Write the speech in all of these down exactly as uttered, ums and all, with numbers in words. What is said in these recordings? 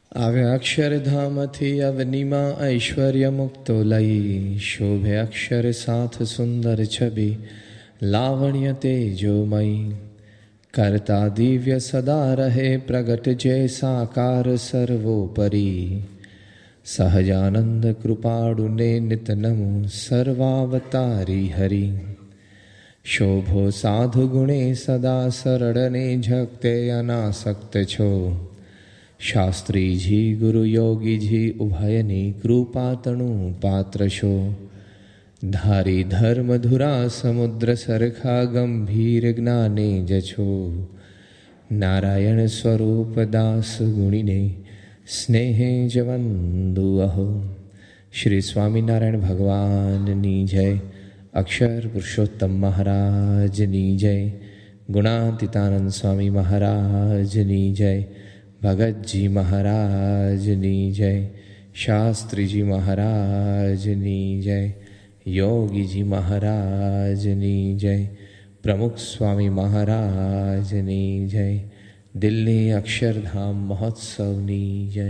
આવ્યા અક્ષરધામથી અવનીમાં ઐશ્વર્ય મુક્તો લઈ, શોભે અક્ષર સાથ સુંદર છબી, લાવણ્ય તેજોમય. કરતા દિવ્ય સદા રહે પ્રગટ જે સાકાર સર્વોપરી. સહજાનંદ કૃપાળુને નિત નમો સર્વાવતારી હરિ. શોભો સાધુ ગુણે સદા સરળને ઝકતે અનાસક્ત છો. શાસ્ત્રીજી ગુરુ યોગીજી ઉભયની કૃપાતણું પાત્ર છો. ધારી ધર્મધુરા સમુદ્ર સરખા ગંભીર જ્ઞાને જ છો. નારાયણ સ્વરૂપ દાસ ગુણીને સ્નેહે જ વંદુ અહો. શ્રી સ્વામિનારાયણ ભગવાનની જય. અક્ષર પુરુષોત્તમ મહારાજની જય. ગુણાતીતાનંદ સ્વામી મહારાજની જય. ભગતજી મહારાજની જય. શાસ્ત્રીજી મહારાજની જય. યોગીજી મહારાજની જય. પ્રમુખ સ્વામી મહારાજની જય. દિલ્હી અક્ષરધામ મહોત્સવની જય.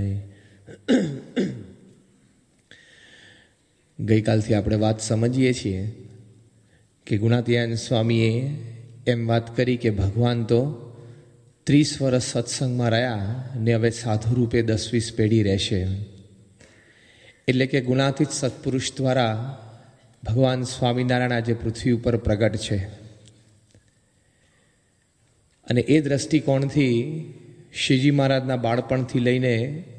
ગઈકાલથી આપણે વાત સમજીએ છીએ કે ગુણાતીતાનંદ સ્વામીએ એમ વાત કરી કે ભગવાન તો ત્રીસ વર્ષ સત્સંગમાં રહ્યા ને હવે સાધુ રૂપે દસ વીસ પેઢી રહેશે. એટલે કે ગુણાતીત સત્પુરુષ દ્વારા ભગવાન સ્વામિનારાયણ આજે પૃથ્વી ઉપર પ્રગટ છે. અને એ દ્રષ્ટિકોણથી શ્રીજી મહારાજના બાળપણથી લઈને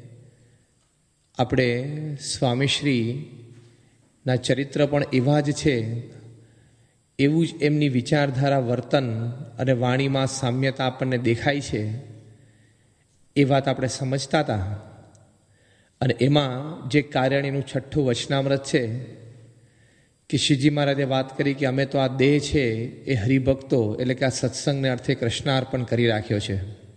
આપણે સ્વામીશ્રીના ચરિત્ર પણ એવા જ છે, એવું જ એમની વિચારધારા, વર્તન અને વાણીમાં સામ્યતા આપણને દેખાય છે. એ વાત આપણે સમજતા હતા. અને એમાં જે કાર્યણીનું છઠ્ઠું વચનામૃત છે કે શ્રીજી મહારાજે વાત કરી કે અમે તો આ દેહ છે એ હરિભક્તો એટલે કે આ સત્સંગને અર્થે કૃષ્ણાર્પણ કરી રાખ્યો છે.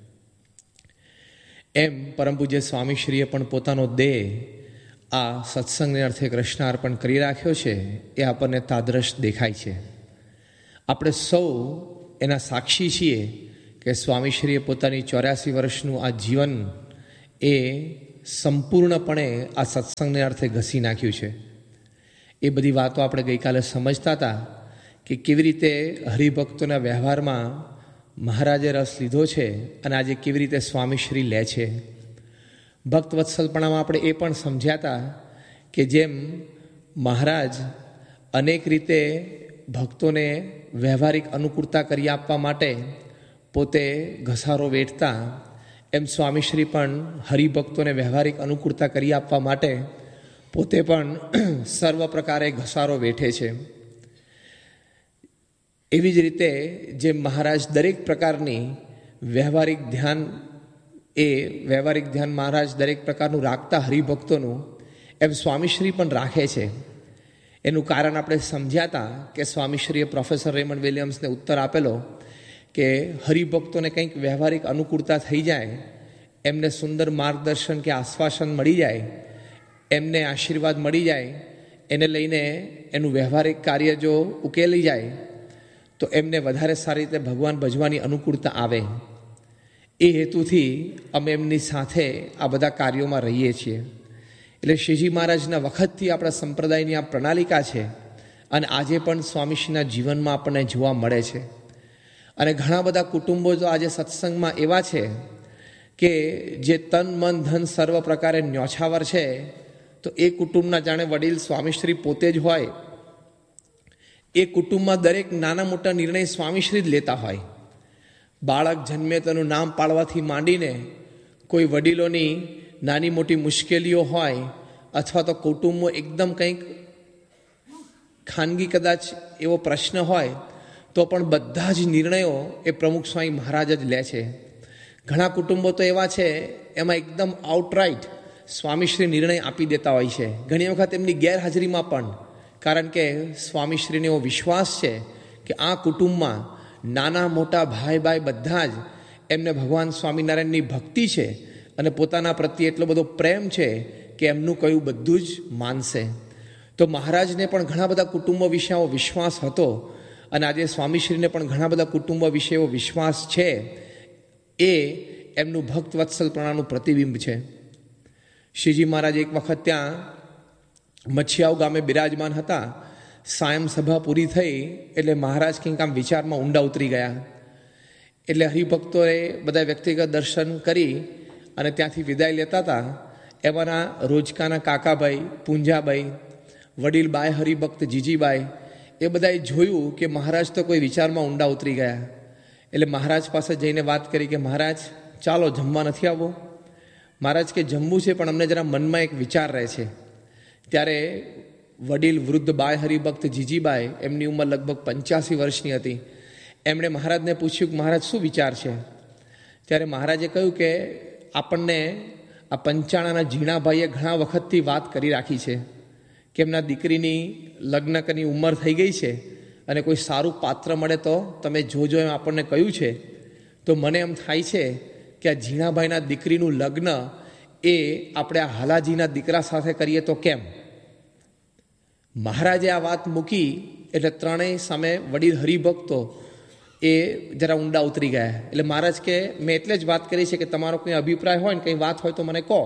એમ પરમ પૂજ્ય સ્વામીશ્રીએ પણ પોતાનો દેહ આ સત્સંગને અર્થે કૃષ્ણાર્પણ કરી રાખ્યો છે. એ આપણને તાદ્રશ દેખાય છે. આપણે સૌ એના સાક્ષી છીએ કે સ્વામીશ્રીએ પોતાની ચોર્યાસી વર્ષનું આ જીવન એ સંપૂર્ણપણે આ સત્સંગને અર્થે ઘસી નાખ્યું છે. એ બધી વાતો આપણે ગઈકાલે સમજતા હતા કે કેવી રીતે હરિભક્તોના વ્યવહારમાં મહારાજે રસ લીધો છે અને આજે કેવી રીતે સ્વામીશ્રી લે છે. ભક્ત વત્સલપણામાં આપણે એ પણ સમજ્યા હતા કે જેમ મહારાજ અનેક રીતે ભક્તોને વ્યવહારિક અનુકૂળતા કરી આપવા માટે પોતે ઘસારો વેઠતા, એમ સ્વામીશ્રી પણ હરિભક્તોને વ્યવહારિક અનુકૂળતા કરી આપવા માટે પોતે પણ સર્વ પ્રકારે ઘસારો વેઠે છે. એવી જ રીતે જેમ મહારાજ દરેક પ્રકારની વ્યવહારિક ધ્યાન એ વ્યવહારિક ધ્યાન મહારાજ દરેક પ્રકારનું રાખતા હરિભક્તોનું, એમ સ્વામીશ્રી પણ રાખે છે. એનું કારણ આપણે સમજ્યા હતા કે સ્વામીશ્રીએ પ્રોફેસર રેમન્ડ વિલિયમ્સને ઉત્તર આપેલો કે હરિભક્તોને કંઈક વ્યવહારિક અનુકૂળતા થઈ જાય, એમને સુંદર માર્ગદર્શન કે આશ્વાસન મળી જાય, એમને આશીર્વાદ મળી જાય, એને લઈને એનું વ્યવહારિક કાર્ય જો ઉકેલી જાય તો એમને વધારે સારી રીતે ભગવાન ભજવાની અનુકૂળતા આવે. એ હેતુથી અમે એમની સાથે આ બધા કાર્યોમાં રહીએ છીએ. એટલે શ્રીજી મહારાજના વખતથી આપણા સંપ્રદાયની આ પ્રણાલિકા છે અને આજે પણ સ્વામીશ્રીના જીવનમાં આપણને જોવા મળે છે. અને ઘણા બધા કુટુંબો તો આજે સત્સંગમાં એવા છે કે જે તન મન ધન સર્વ પ્રકારે ન્યોછાવર છે, તો એ કુટુંબના જાણે વડીલ સ્વામીશ્રી પોતે જ હોય. એ કુટુંબમાં દરેક નાના મોટા નિર્ણય સ્વામીશ્રી જ લેતા હોય. બાળક જન્મે તેનું નામ પાડવાથી માંડીને કોઈ વડીલોની નાની મોટી મુશ્કેલીઓ હોય અથવા તો કુટુંબમાં એકદમ કંઈક ખાનગી કદાચ એવો પ્રશ્ન હોય તો પણ બધા જ નિર્ણયો એ પ્રમુખ સ્વામી મહારાજ જ લે છે. ઘણા કુટુંબો તો એવા છે એમાં એકદમ આઉટરાઇટ સ્વામીશ્રી નિર્ણય આપી દેતા હોય છે, ઘણી વખત એમની ગેરહાજરીમાં પણ. કારણ કે સ્વામીશ્રીને એવો વિશ્વાસ છે કે આ કુટુંબમાં નાના મોટા ભાઈ ભાઈ બધા જ એમને ભગવાન સ્વામિનારાયણની ભક્તિ છે અને પોતાના પ્રત્યે એટલો બધો પ્રેમ છે કે એમનું કહ્યું બધું જ માનશે. તો મહારાજને પણ ઘણા બધા કુટુંબો વિશે આવો વિશ્વાસ હતો અને આજે સ્વામીશ્રીને પણ ઘણા બધા કુટુંબો વિશે એવો વિશ્વાસ છે. એ એમનું ભક્ત વત્સલપણાનું પ્રતિબિંબ છે. શ્રીજી મહારાજ એક વખત ત્યાં મચ્છિયાવ ગામે બિરાજમાન હતા. સાયમ સભા પૂરી થઈ એટલે મહારાજ કંઈક આમ વિચારમાં ઊંડા ઉતરી ગયા. એટલે હરિભક્તોએ બધા વ્યક્તિગત દર્શન કરી અને ત્યાંથી વિદાય લેતા હતા. એમાંના રોજકાના કાકાભાઈ, પૂંજાભાઈ, વડીલ બાય હરિભક્ત જીજીબાઈ, એ બધાએ જોયું કે મહારાજ તો કોઈ વિચારમાં ઊંડા ઉતરી ગયા. એટલે મહારાજ પાસે જઈને વાત કરી કે મહારાજ ચાલો જમવા નથી આવવો. મહારાજ કે જમવું છે પણ અમને જરા મનમાં એક વિચાર રહે છે. ત્યારે વડીલ વૃદ્ધ બાય હરિભક્ત જીજીબાઈ, એમની ઉંમર લગભગ પંચ્યાસી વર્ષની હતી, એમણે મહારાજને પૂછ્યું કે મહારાજ શું વિચાર છે? ત્યારે મહારાજે કહ્યું કે આપણને આ પંચાણાના ઝીણાભાઈએ ઘણા વખતથી વાત કરી રાખી છે કે એમના દીકરીની લગ્ન કરની ઉંમર થઈ ગઈ છે અને કોઈ સારું પાત્ર મળે તો તમે જોજો એમ આપણને કહ્યું છે. તો મને એમ થાય છે કે આ ઝીણાભાઈના દીકરીનું લગ્ન એ આપણે આ હાલાજીના દીકરા સાથે કરીએ તો કેમ? મહારાજે આ વાત મૂકી એટલે ત્રણેય સામે વડીલ હરિભક્તો એ જરા ઊંડા ઉતરી ગયા. એટલે મહારાજ કે મેં એટલે જ વાત કરી છે કે તમારો કંઈ અભિપ્રાય હોય ને કંઈ વાત હોય તો મને કહો.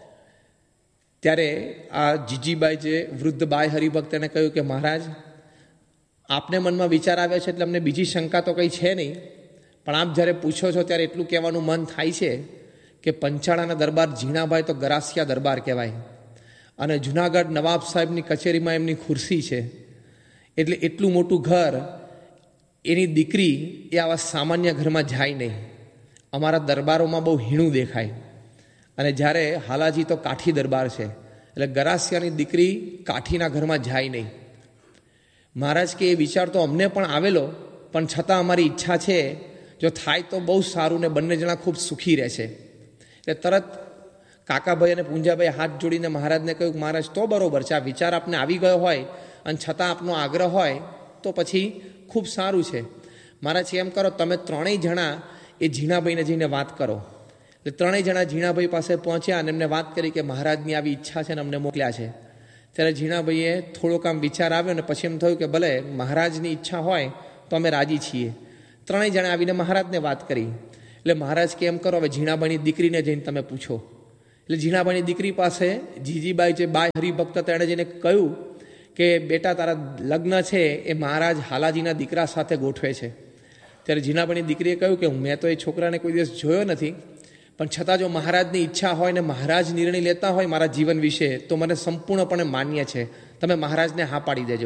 ત્યારે આ જીજીબાઈ જે વૃદ્ધ બાય હરિભક્ત એને કહ્યું કે મહારાજ આપને મનમાં વિચાર આવ્યો છે એટલે અમને બીજી શંકા તો કંઈ છે નહીં, પણ આપ જ્યારે પૂછો છો ત્યારે એટલું કહેવાનું મન થાય છે કે પંચાળાના દરબાર ઝીણાભાઈ તો ગરાસિયા દરબાર કહેવાય અને જુનાગઢ નવાબ સાહેબની કચેરીમાં એમની ખુરશી છે. એટલે એટલું મોટું ઘર, એની દીકરી એ આવા સામાન્ય ઘરમાં જાય નહીં. અમારા દરબારોમાં બહુ હીણું દેખાય. અને જ્યારે હાલાજી તો કાઠી દરબાર છે એટલે ગરાસિયાની દીકરી કાઠીના ઘરમાં જાય નહીં. મહારાજ કે એ વિચાર તો અમને પણ આવેલો, પણ છતાં અમારી ઈચ્છા છે જો થાય તો બહુ સારું ને બંને જણા ખૂબ સુખી રહેશે. એટલે તરત કાકાભાઈ અને પૂંજાભાઈ હાથ જોડીને મહારાજને કહ્યું મહારાજ તો બરોબર છે, આ વિચાર આપને આવી ગયો હોય અને છતાં આપનો આગ્રહ હોય તો પછી ખૂબ સારું છે. મહારાજ એમ કરો તમે ત્રણેય જણા એ ઝીણાભાઈને જઈને વાત કરો. એટલે ત્રણેય જણા ઝીણાભાઈ પાસે પહોંચ્યા અને એમને વાત કરી કે મહારાજની આવી ઈચ્છા છે ને અમને મોકલ્યા છે. ત્યારે ઝીણાભાઈએ થોડોક આમ વિચાર આવ્યો ને પછી એમ થયું કે ભલે મહારાજની ઈચ્છા હોય તો અમે રાજી છીએ. ત્રણેય જણા આવીને મહારાજને વાત કરી. એટલે મહારાજ કે એમ કરો હવે ઝીણાભાઈની દીકરીને જઈને તમે પૂછો. એટલે ઝીણાભાઈની દીકરી પાસે જીજીબાઈ જે બાય હરિભક્ત હતા એણે જઈને કહ્યું કે બેટા તારા લગ્ન છે એ મહારાજ હાલાજીના દીકરા સાથે ગોઠવે છે. ત્યારે ઝીણાભાઈની દીકરીએ કહ્યું કે મેં તો એ છોકરાને કોઈ દિવસ જોયો નથી, પણ છતાં જો મહારાજની ઈચ્છા હોય ને મહારાજ નિર્ણય લેતા હોય મારા જીવન વિશે તો મને સંપૂર્ણપણે માન્ય છે, તમે મહારાજને હા પાડી દેજો.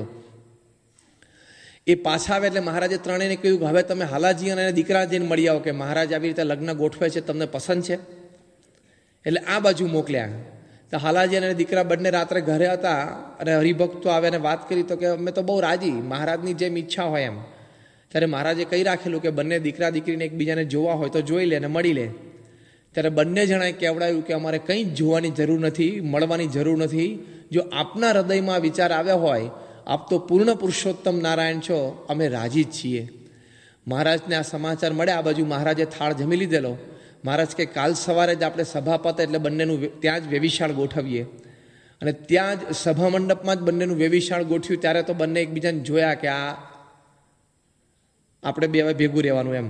એ પાછા આવે એટલે મહારાજે ત્રણેયને કહ્યું કે હવે તમે હાલાજી અને દીકરા જઈને મળી આવો કે મહારાજ આવી રીતે લગ્ન ગોઠવે છે, તમને પસંદ છે? એટલે આ બાજુ મોકલ્યા. તો હાલાજી અને દીકરા બંને રાત્રે ઘરે હતા અને હરિભક્તો આવે અને વાત કરી તો કે અમે તો બહુ રાજી, મહારાજની જેમ ઈચ્છા હોય એમ. ત્યારે મહારાજે કહી રાખેલું કે બંને દીકરા દીકરીને એકબીજાને જોવા હોય તો જોઈ લે અને મળી લે. ત્યારે બંને જણાએ કહેવડાવ્યું કે અમારે કંઈ જ જોવાની જરૂર નથી, મળવાની જરૂર નથી. જો આપના હૃદયમાં વિચાર આવ્યા હોય, આપ તો પૂર્ણ પુરુષોત્તમ નારાયણ છો, અમે રાજી જ છીએ. મહારાજને આ સમાચાર મળ્યા. આ બાજુ મહારાજે થાળ જમી લીધેલો. મહારાજ કે કાલ સવારે જ આપણે સભા પતે એટલે બંનેનું ત્યાં જ વેવિશાળ ગોઠવીએ. અને ત્યાં જ સભા મંડપમાં જ બંનેનું વેવિશાળ ગોઠવ્યું. ત્યારે તો બંને એકબીજાને જોયા કે આ આપણે બે હવે ભેગું રહેવાનું એમ.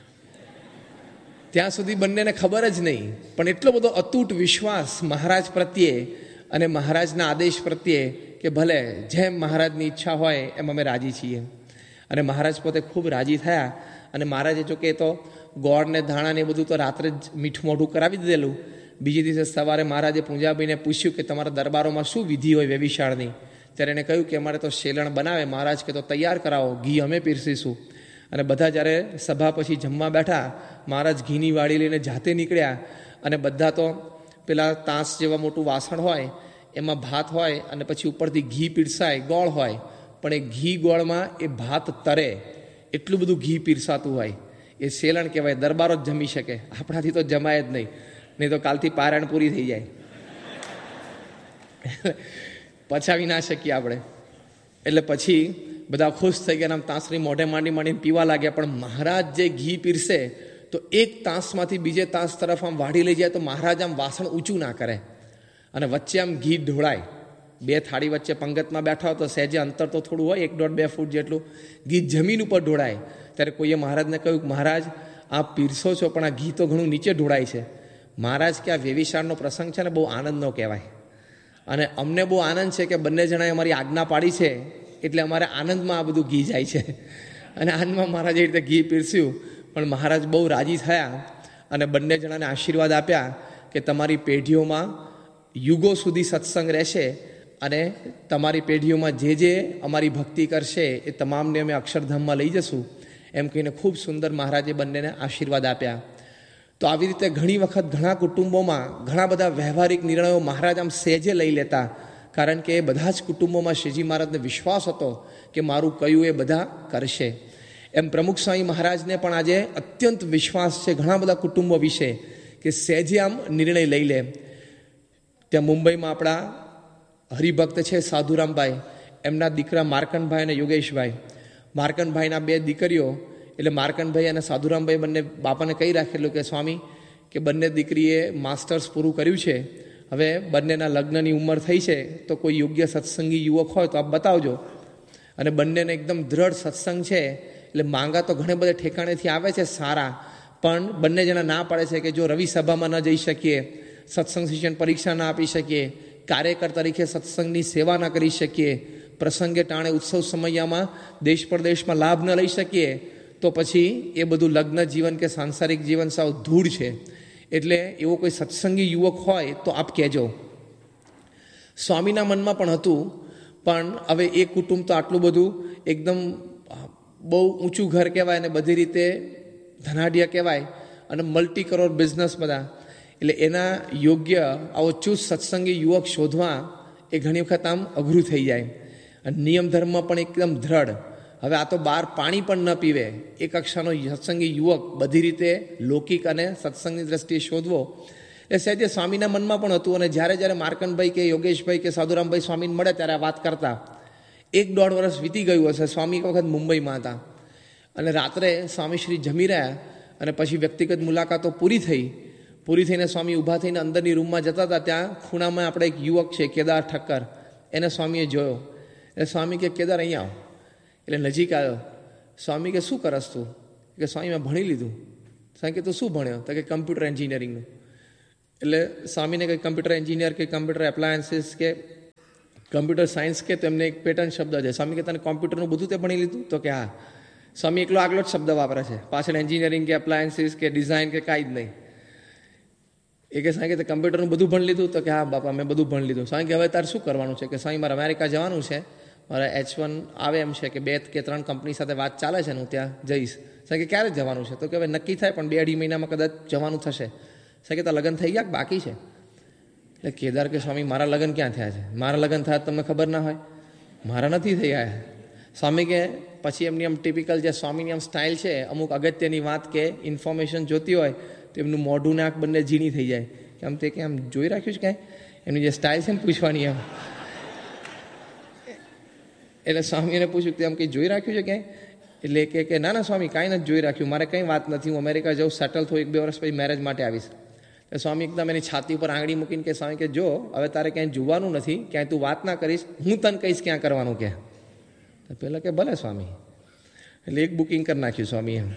ત્યાં સુધી બંનેને ખબર જ નહીં, પણ એટલો બધો અતૂટ વિશ્વાસ મહારાજ પ્રત્યે અને મહારાજના આદેશ પ્રત્યે કે ભલે જેમ મહારાજની ઈચ્છા હોય એમ અમે રાજી છીએ. અને મહારાજ પોતે ખૂબ રાજી થયા. અને મહારાજે જો કે તો ગોળ ને ધાણા ને એ બધું તો રાત્રે જ મીઠું મોઢું કરાવી દીધેલું. બીજે દિવસે સવારે મહારાજે પૂંજાભાઈને પૂછ્યું કે તમારા દરબારોમાં શું વિધિ હોય વેવિશાળની? ત્યારે એને કહ્યું કે અમારે તો શેલણ બનાવે. મહારાજ કે તો તૈયાર કરાવો, ઘી અમે પીરસીશું. અને બધા જ્યારે સભા પછી જમવા બેઠા, મહારાજ ઘીની વાડી લઈને જાતે નીકળ્યા. અને બધા તો પેલા તાંસ જેવા મોટું વાસણ હોય એમાં ભાત હોય અને પછી ઉપરથી ઘી પીરસાય, ગોળ હોય, પણ એ ઘી ગોળમાં એ ભાત તરે એટલું બધું ઘી પીરસાતું હોય. એ શેલણ કહેવાય, દરબારો જ જમી શકે, આપણાથી તો જમાય જ નહીં, નહીં તો કાલથી પારાયણ પૂરી થઈ જાય, પચાવી ના શકીએ આપણે. એટલે પછી બધા ખુશ થઈ ગયા, આમ તાંસની મોઢે માંડી માંડીને પીવા લાગ્યા. પણ મહારાજ જે ઘી પીરસે તો એક તાંસમાંથી બીજે તાંસ તરફ આમ વાઢી લઈ જાય તો મહારાજ આમ વાસણ ઊંચું ના કરે અને વચ્ચે આમ ઘી ઢોળાય. બે થાળી વચ્ચે પંગતમાં બેઠા હોય તો સહેજે અંતર તો થોડું હોય, એક દોઢ બે ફૂટ જેટલું, ઘી જમીન ઉપર ઢોળાય. ત્યારે કોઈએ મહારાજને કહ્યું કે મહારાજ આપ પીરસો છો પણ આ ઘી તો ઘણું નીચે ઢોળાય છે. મહારાજ કે આ વ્યભિચારનો પ્રસંગ છે ને બહુ આનંદનો કહેવાય, અને અમને બહુ આનંદ છે કે બંને જણાએ અમારી આજ્ઞા પાડી છે, એટલે અમારે આનંદમાં આ બધું ઘી જાય છે. અને આનંદમાં મહારાજે એ રીતે ઘી પીરસ્યું. પણ મહારાજ બહુ રાજી થયા અને બંને જણાને આશીર્વાદ આપ્યા કે તમારી પેઢીઓમાં યુગો સુધી સત્સંગ રહેશે, અને તમારી પેઢીઓમાં જે જે અમારી ભક્તિ કરશે એ તમામને અમે અક્ષરધામમાં લઈ જશું, એમ કહીને ખૂબ સુંદર મહારાજે બંનેને આશીર્વાદ આપ્યા. તો આવી રીતે ઘણી વખત ઘણા કુટુંબોમાં ઘણા બધા વ્યવહારિક નિર્ણયો મહારાજ આમ સહેજે લઈ લેતા, કારણ કે એ બધા જ કુટુંબોમાં શ્રીજી મહારાજને વિશ્વાસ હતો કે મારું કહ્યું એ બધા કરશે. એમ પ્રમુખ સ્વામી મહારાજને પણ આજે અત્યંત વિશ્વાસ છે ઘણા બધા કુટુંબો વિશે કે સહેજે આમ નિર્ણય લઈ લે. ત્યાં મુંબઈમાં આપણા હરિભક્ત છે સાધુરામભાઈ, એમના દીકરા માર્કંડભાઈ અને યોગેશભાઈ. માર્કંડભાઈના બે દીકરીઓ, એટલે માર્કંડભાઈ અને સાધુરામભાઈ બંને બાપાને કહી રાખેલું કે સ્વામી કે બંને દીકરીએ માસ્ટર્સ પૂરું કર્યું છે, હવે બંનેના લગ્નની ઉંમર થઈ છે, તો કોઈ યોગ્ય સત્સંગી યુવક હોય તો આપ બતાવજો. અને બંનેને એકદમ દ્રઢ સત્સંગ છે, એટલે માંગા તો ઘણે બધા ઠેકાણેથી આવે છે સારા, પણ બંને જણા ના પાડે છે કે જો રવિ સભામાં ન જઈ શકીએ, સત્સંગ શિક્ષણ પરીક્ષા ના આપી શકીએ, કાર્યકર તરીકે સત્સંગની સેવા ના કરી શકીએ, પ્રસંગે ટાણે ઉત્સવ સમયમાં દેશ પરદેશમાં લાભ ન લઈ શકીએ, તો પછી એ બધું લગ્ન જીવન કે સાંસારિક જીવન સાવ ધૂળ છે. એટલે એવો કોઈ સત્સંગી યુવક હોય તો આપ કહેજો. સ્વામીના મનમાં પણ હતું, પણ હવે એ કુટુંબ તો આટલું બધું એકદમ બહુ ઊંચું ઘર કહેવાય અને બધી રીતે ધનાઢ્ય કહેવાય, અને મલ્ટી કરોડ બિઝનેસ બધા, એટલે એના યોગ્ય આવો ચુસ્ત સત્સંગી યુવક શોધવા એ ઘણી વખત આમ અઘરું થઈ જાય. અને નિયમ ધર્મ પણ એકદમ દ્રઢ. હવે આ તો બહાર પાણી પણ ન પીવે એ કક્ષાનો સત્સંગી યુવક બધી રીતે લૌકિક અને સત્સંગની દ્રષ્ટિએ શોધવો એ સહેજે સ્વામીના મનમાં પણ હતું. અને જ્યારે જ્યારે માર્કંડભાઈ કે યોગેશભાઈ કે સાધુરામભાઈ સ્વામીને મળે ત્યારે આ વાત કરતા. એક દોઢ વર્ષ વીતી ગયું હશે, સ્વામી એક વખત મુંબઈમાં હતા, અને રાત્રે સ્વામીશ્રી જમી રહ્યા, અને પછી વ્યક્તિગત મુલાકાતો પૂરી થઈ. પૂરી થઈને સ્વામી ઊભા થઈને અંદરની રૂમમાં જતા હતા, ત્યાં ખૂણામાં આપણે એક યુવક છે કેદાર ઠક્કર, એને સ્વામીએ જોયો. એટલે સ્વામી કે કેદાર અહીંયા આવો. એટલે નજીક આવ્યો. સ્વામી કે શું કરસ તું? કે સ્વામી મેં ભણી લીધું. સ્વામી કે તું શું ભણ્યો? તો કે કમ્પ્યુટર એન્જિનિયરિંગનું. એટલે સ્વામીને કંઈ કમ્પ્યુટર એન્જિનિયર કે કમ્પ્યુટર એપ્લાયન્સીસ કે કમ્પ્યુટર સાયન્સ કે તો એમને એક પેટર્ન શબ્દ છે. સ્વામી કે તને કોમ્પ્યુટરનું બધું તે ભણી લીધું? તો કે હા. સ્વામી એકલો આગલો જ શબ્દ વાપરે છે, પાછળ એન્જિનિયરિંગ કે એપ્લાયન્સીસ કે ડિઝાઇન કે કાંઈ જ નહીં. એ કે સ્વામી કે કમ્પ્યુટરનું બધું ભણી લીધું? તો કે હા બાપા મેં બધું ભણી લીધું. સ્વામી કે હવે તારે શું કરવાનું છે? કે સ્વામી મારે અમેરિકા જવાનું છે, મારે એચ વન આવે એમ છે કે બે કે ત્રણ કંપની સાથે વાત ચાલે છે, હું ત્યાં જઈશ. સાહેબ કે ક્યારે જવાનું છે? તો કે હવે નક્કી થાય પણ બે અઢી મહિનામાં કદાચ જવાનું થશે. સાહેબ કે તારા લગ્ન થઈ ગયા બાકી છે? એટલે કેદાર કે સ્વામી મારા લગ્ન ક્યાં થયા છે? મારા લગ્ન થયા તમને ખબર ના હોય? મારા નથી થઈ ગયા. સ્વામી કે પછી એમની આમ ટિપિકલ જે સ્વામીની આમ સ્ટાઇલ છે, અમુક અગત્યની વાત કે ઇન્ફોર્મેશન જોતી હોય તો એમનું મોઢું ને આંખ બંને ઝીણી થઈ જાય કે આમ તે કે આમ જોઈ રાખ્યું છે કાંઈ? એમની જે સ્ટાઇલ છે ને પૂછવાની એમ. એટલે સ્વામીને પૂછ્યું કે આમ કંઈ જોઈ રાખ્યું છે ક્યાંય? એટલે કે કે ના ના સ્વામી કાંઈ નથી જોઈ રાખ્યું, મારે કંઈ વાત નથી, હું અમેરિકા જાઉં, સેટલ થયું, એક બે વર્ષ પછી મેરેજ માટે આવીશ. એટલે સ્વામી એકદમ એની છાતી ઉપર આંગળી મૂકીને કે સ્વામી કે જો હવે તારે ક્યાંય જોવાનું નથી, ક્યાંય તું વાત ના કરીશ, હું તને કહીશ ક્યાં કરવાનું કે. તો પહેલાં કે ભલે સ્વામી. એટલે એક બુકિંગ કરી નાખ્યું સ્વામી એમ.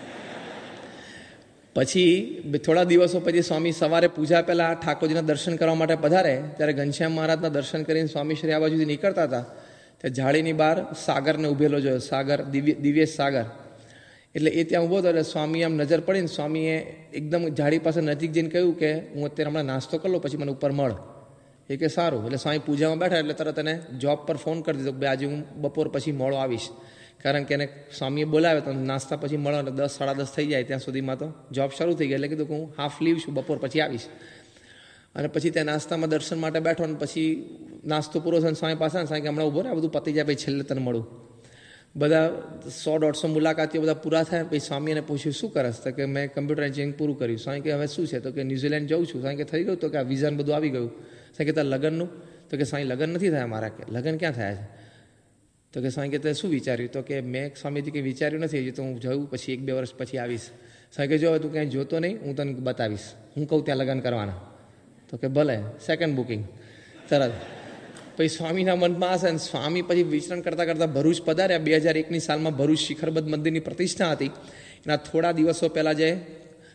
પછી થોડા દિવસો પછી સ્વામી સવારે પૂજા પહેલાં ઠાકોરજીના દર્શન કરવા માટે પધારે, ત્યારે ઘનશ્યામ મહારાજના દર્શન કરીને સ્વામી શ્રી આ બાજુથી નીકળતા હતા. ત્યાં જાળીની બહાર સાગરને ઉભેલો જોયો, સાગર દિવ્ય દિવ્યેશ સાગર. એટલે એ ત્યાં ઊભો હતો. એટલે સ્વામી આમ નજર પડીને સ્વામીએ એકદમ જાળી પાસે નજીક જઈને કહ્યું કે હું અત્યારે હમણાં નાસ્તો કરી લઉં પછી મને ઉપર મળ. એ કે સારું. એટલે સ્વામી પૂજામાં બેઠા એટલે તરત એને જોબ પર ફોન કરી દીધો કે આજે હું બપોર પછી મોડો આવીશ, કારણ કે એને સ્વામીએ બોલાવે તો નાસ્તા પછી મળો એટલે દસ સાડા દસ થઈ જાય, ત્યાં સુધીમાં તો જોબ શરૂ થઈ ગઈ. એટલે કીધું કે હું હાફ લીવ છું, બપોર પછી આવીશ. અને પછી ત્યાં નાસ્તામાં દર્શન માટે બેઠો ને પછી નાસ્તો પૂરો થઈને સ્વામી પાસે સ્વામી કે હમણાં ઉભો રહે, આ બધું પતી જાય પછી છેલ્લે તને મળું. બધા સો દોઢસો મુલાકાતીઓ બધા પૂરા થયા. પછી સ્વામીને પૂછ્યું શું કરસ? તો કે મેં કમ્પ્યુટર એન્જિનિયરિંગ પૂરું કર્યું. સ્વામી કે હવે શું છે? તો કે ન્યુઝીલેન્ડ જઉં છું. સ્વામી કે થઈ ગયું? તો કે આ વિઝન બધું આવી ગયું. સ્વામી કે તાર લગ્નનું? તો કે સ્વામી લગ્ન નથી થયા મારા. કે લગ્ન ક્યાં થયા છે? તો કે સ્વામી કે તે શું વિચાર્યું? તો કે મેં સ્વામીજી કંઈ વિચાર્યું નથી, હજી તો હું જઉં પછી એક બે વર્ષ પછી આવીશ. સ્વામી કે જો હવે તું ક્યાંય જોતો નહીં, હું તને બતાવીશ, હું કહું ત્યાં લગ્ન કરવાના. તો કે ભલે, સેકન્ડ બુકિંગ તરત. પછી સ્વામીના મનમાં હશે ને સ્વામી પછી વિચરણ કરતાં કરતાં ભરૂચ પધાર્યા. બે હજાર એકની સાલમાં ભરૂચ શિખરબદ્ધ મંદિરની પ્રતિષ્ઠા હતી. એના થોડા દિવસો પહેલાં જે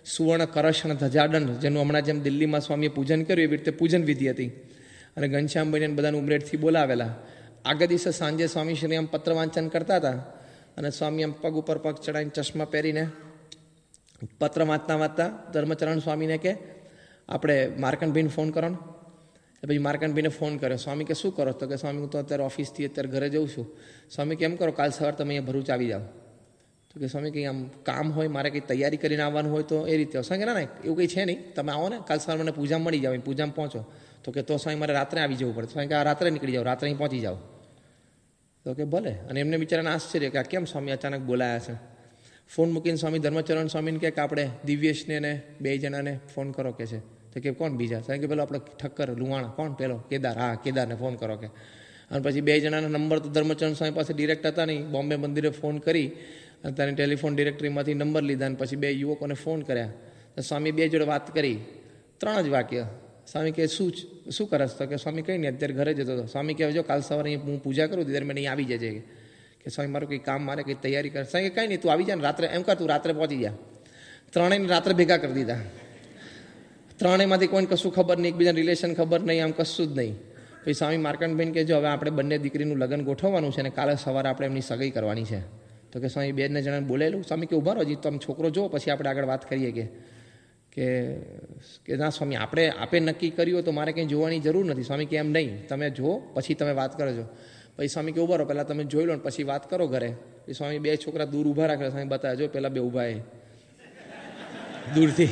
સુવર્ણ કરશ અને ધજાદંડ, જેનું હમણાં જેમ દિલ્હીમાં સ્વામીએ પૂજન કર્યું એવી રીતે પૂજન વિધિ હતી. અને ઘનશ્યામભાઈને બધાને ઉમરેઠથી બોલાવેલા. આગળ દિવસે સાંજે સ્વામી શ્રી આમ પત્ર વાંચન કરતા હતા અને સ્વામી આમ પગ ઉપર પગ ચડાવીને ચશ્મા પહેરીને પત્ર વાંચતા વાંચતા ધર્મચરણ સ્વામીને કે આપણે માર્કંડભાઈને ફોન કરો ને. પછી માર્કંડભાઈને ફોન કર્યો. સ્વામી કે શું કરો? તો કે સ્વામી હું તો અત્યારે ઓફિસથી અત્યારે ઘરે જઉં છું. સ્વામી કેમ કરો, કાલ સવાર તમે અહીંયા ભરૂચ આવી જાઓ. તો કે સ્વામી કંઈ આમ કામ હોય, મારે કંઈ તૈયારી કરીને આવવાનું હોય તો એ રીતે. સ્વામી કે ના ના એવું કંઈ છે નહીં, તમે આવો ને કાલ સવાર મને પૂજા મળી જાવ, પૂજામાં પહોંચો. તો કે તો સ્વામી મારે રાત્રે આવી જવું પડે. સ્વામી કે આ રાત્રે નીકળી જાઓ, રાત્રે અહીં પહોંચી જાઓ. તો કે ભલે. અને એમને બિચારાને આશ્ચર્ય કે આ કેમ સ્વામી અચાનક બોલાયા છે. ફોન મૂકીને સ્વામી ધર્મચરણ સ્વામીને કહે કે આપણે દિવ્યેશને ને બે જણાને ફોન કરો કે છે. તો કે કોણ બીજા? સ્વામી કે પેલો આપણે ઠક્કર લુવાણા, કોણ પેલો? કેદાર. હા કેદારને ફોન કરો કે. અને પછી બે જણાના નંબર તો ધર્મચરણ સ્વામી પાસે ડિરેક્ટ હતા નહીં. બોમ્બે મંદિરે ફોન કરી અને તેની ટેલિફોન ડિરેક્ટરીમાંથી નંબર લીધા અને પછી બે યુવકોને ફોન કર્યા. સ્વામી બે જોડે વાત કરી, ત્રણ જ વાક્ય. સ્વામી કે શું શું કરસ? તો કે સ્વામી કંઈ નહીં, અત્યારે ઘરે જતો હતો. સ્વામી કહે જો કાલ સવારે અહીં હું પૂજા કરું ત્યારે મને અહીં આવી જજે કે સ્વામી મારું કંઈ કામ, મારે કંઈ તૈયારી કરે. સ્વામી કંઈ નહીં તું આવી જા ને રાત્રે, એમ કર તું રાત્રે પહોંચી જા. ત્રણેયને રાત્રે ભેગા કરી દીધા. ત્રણેયમાંથી કોઈને કશું ખબર નહીં, એકબીજાને રિલેશન ખબર નહીં, આમ કશું જ નહીં. પછી સ્વામી માર્કંડભાઈને કે જો હવે આપણે બંને દીકરીનું લગ્ન ગોઠવવાનું છે અને કાલે સવારે આપણે એમની સગાઈ કરવાની છે. તો કે સ્વામી બેને જણાને બોલેલું. સ્વામી કે ઉભા રહો, હજી તમે છોકરો જો પછી આપણે આગળ વાત કરીએ કે કે ના સ્વામી આપણે આપે નક્કી કર્યું તો મારે કંઈ જોવાની જરૂર નથી. સ્વામી કે એમ નહીં, તમે જો પછી તમે વાત કરજો. પછી સ્વામી કે ઉભા રહો, પહેલાં તમે જોઈ લો ને પછી વાત કરો ઘરે. પછી સ્વામી બે છોકરા દૂર ઊભા રાખે. સ્વામી બતાવે જો પહેલાં બે ઊભા એ દૂરથી.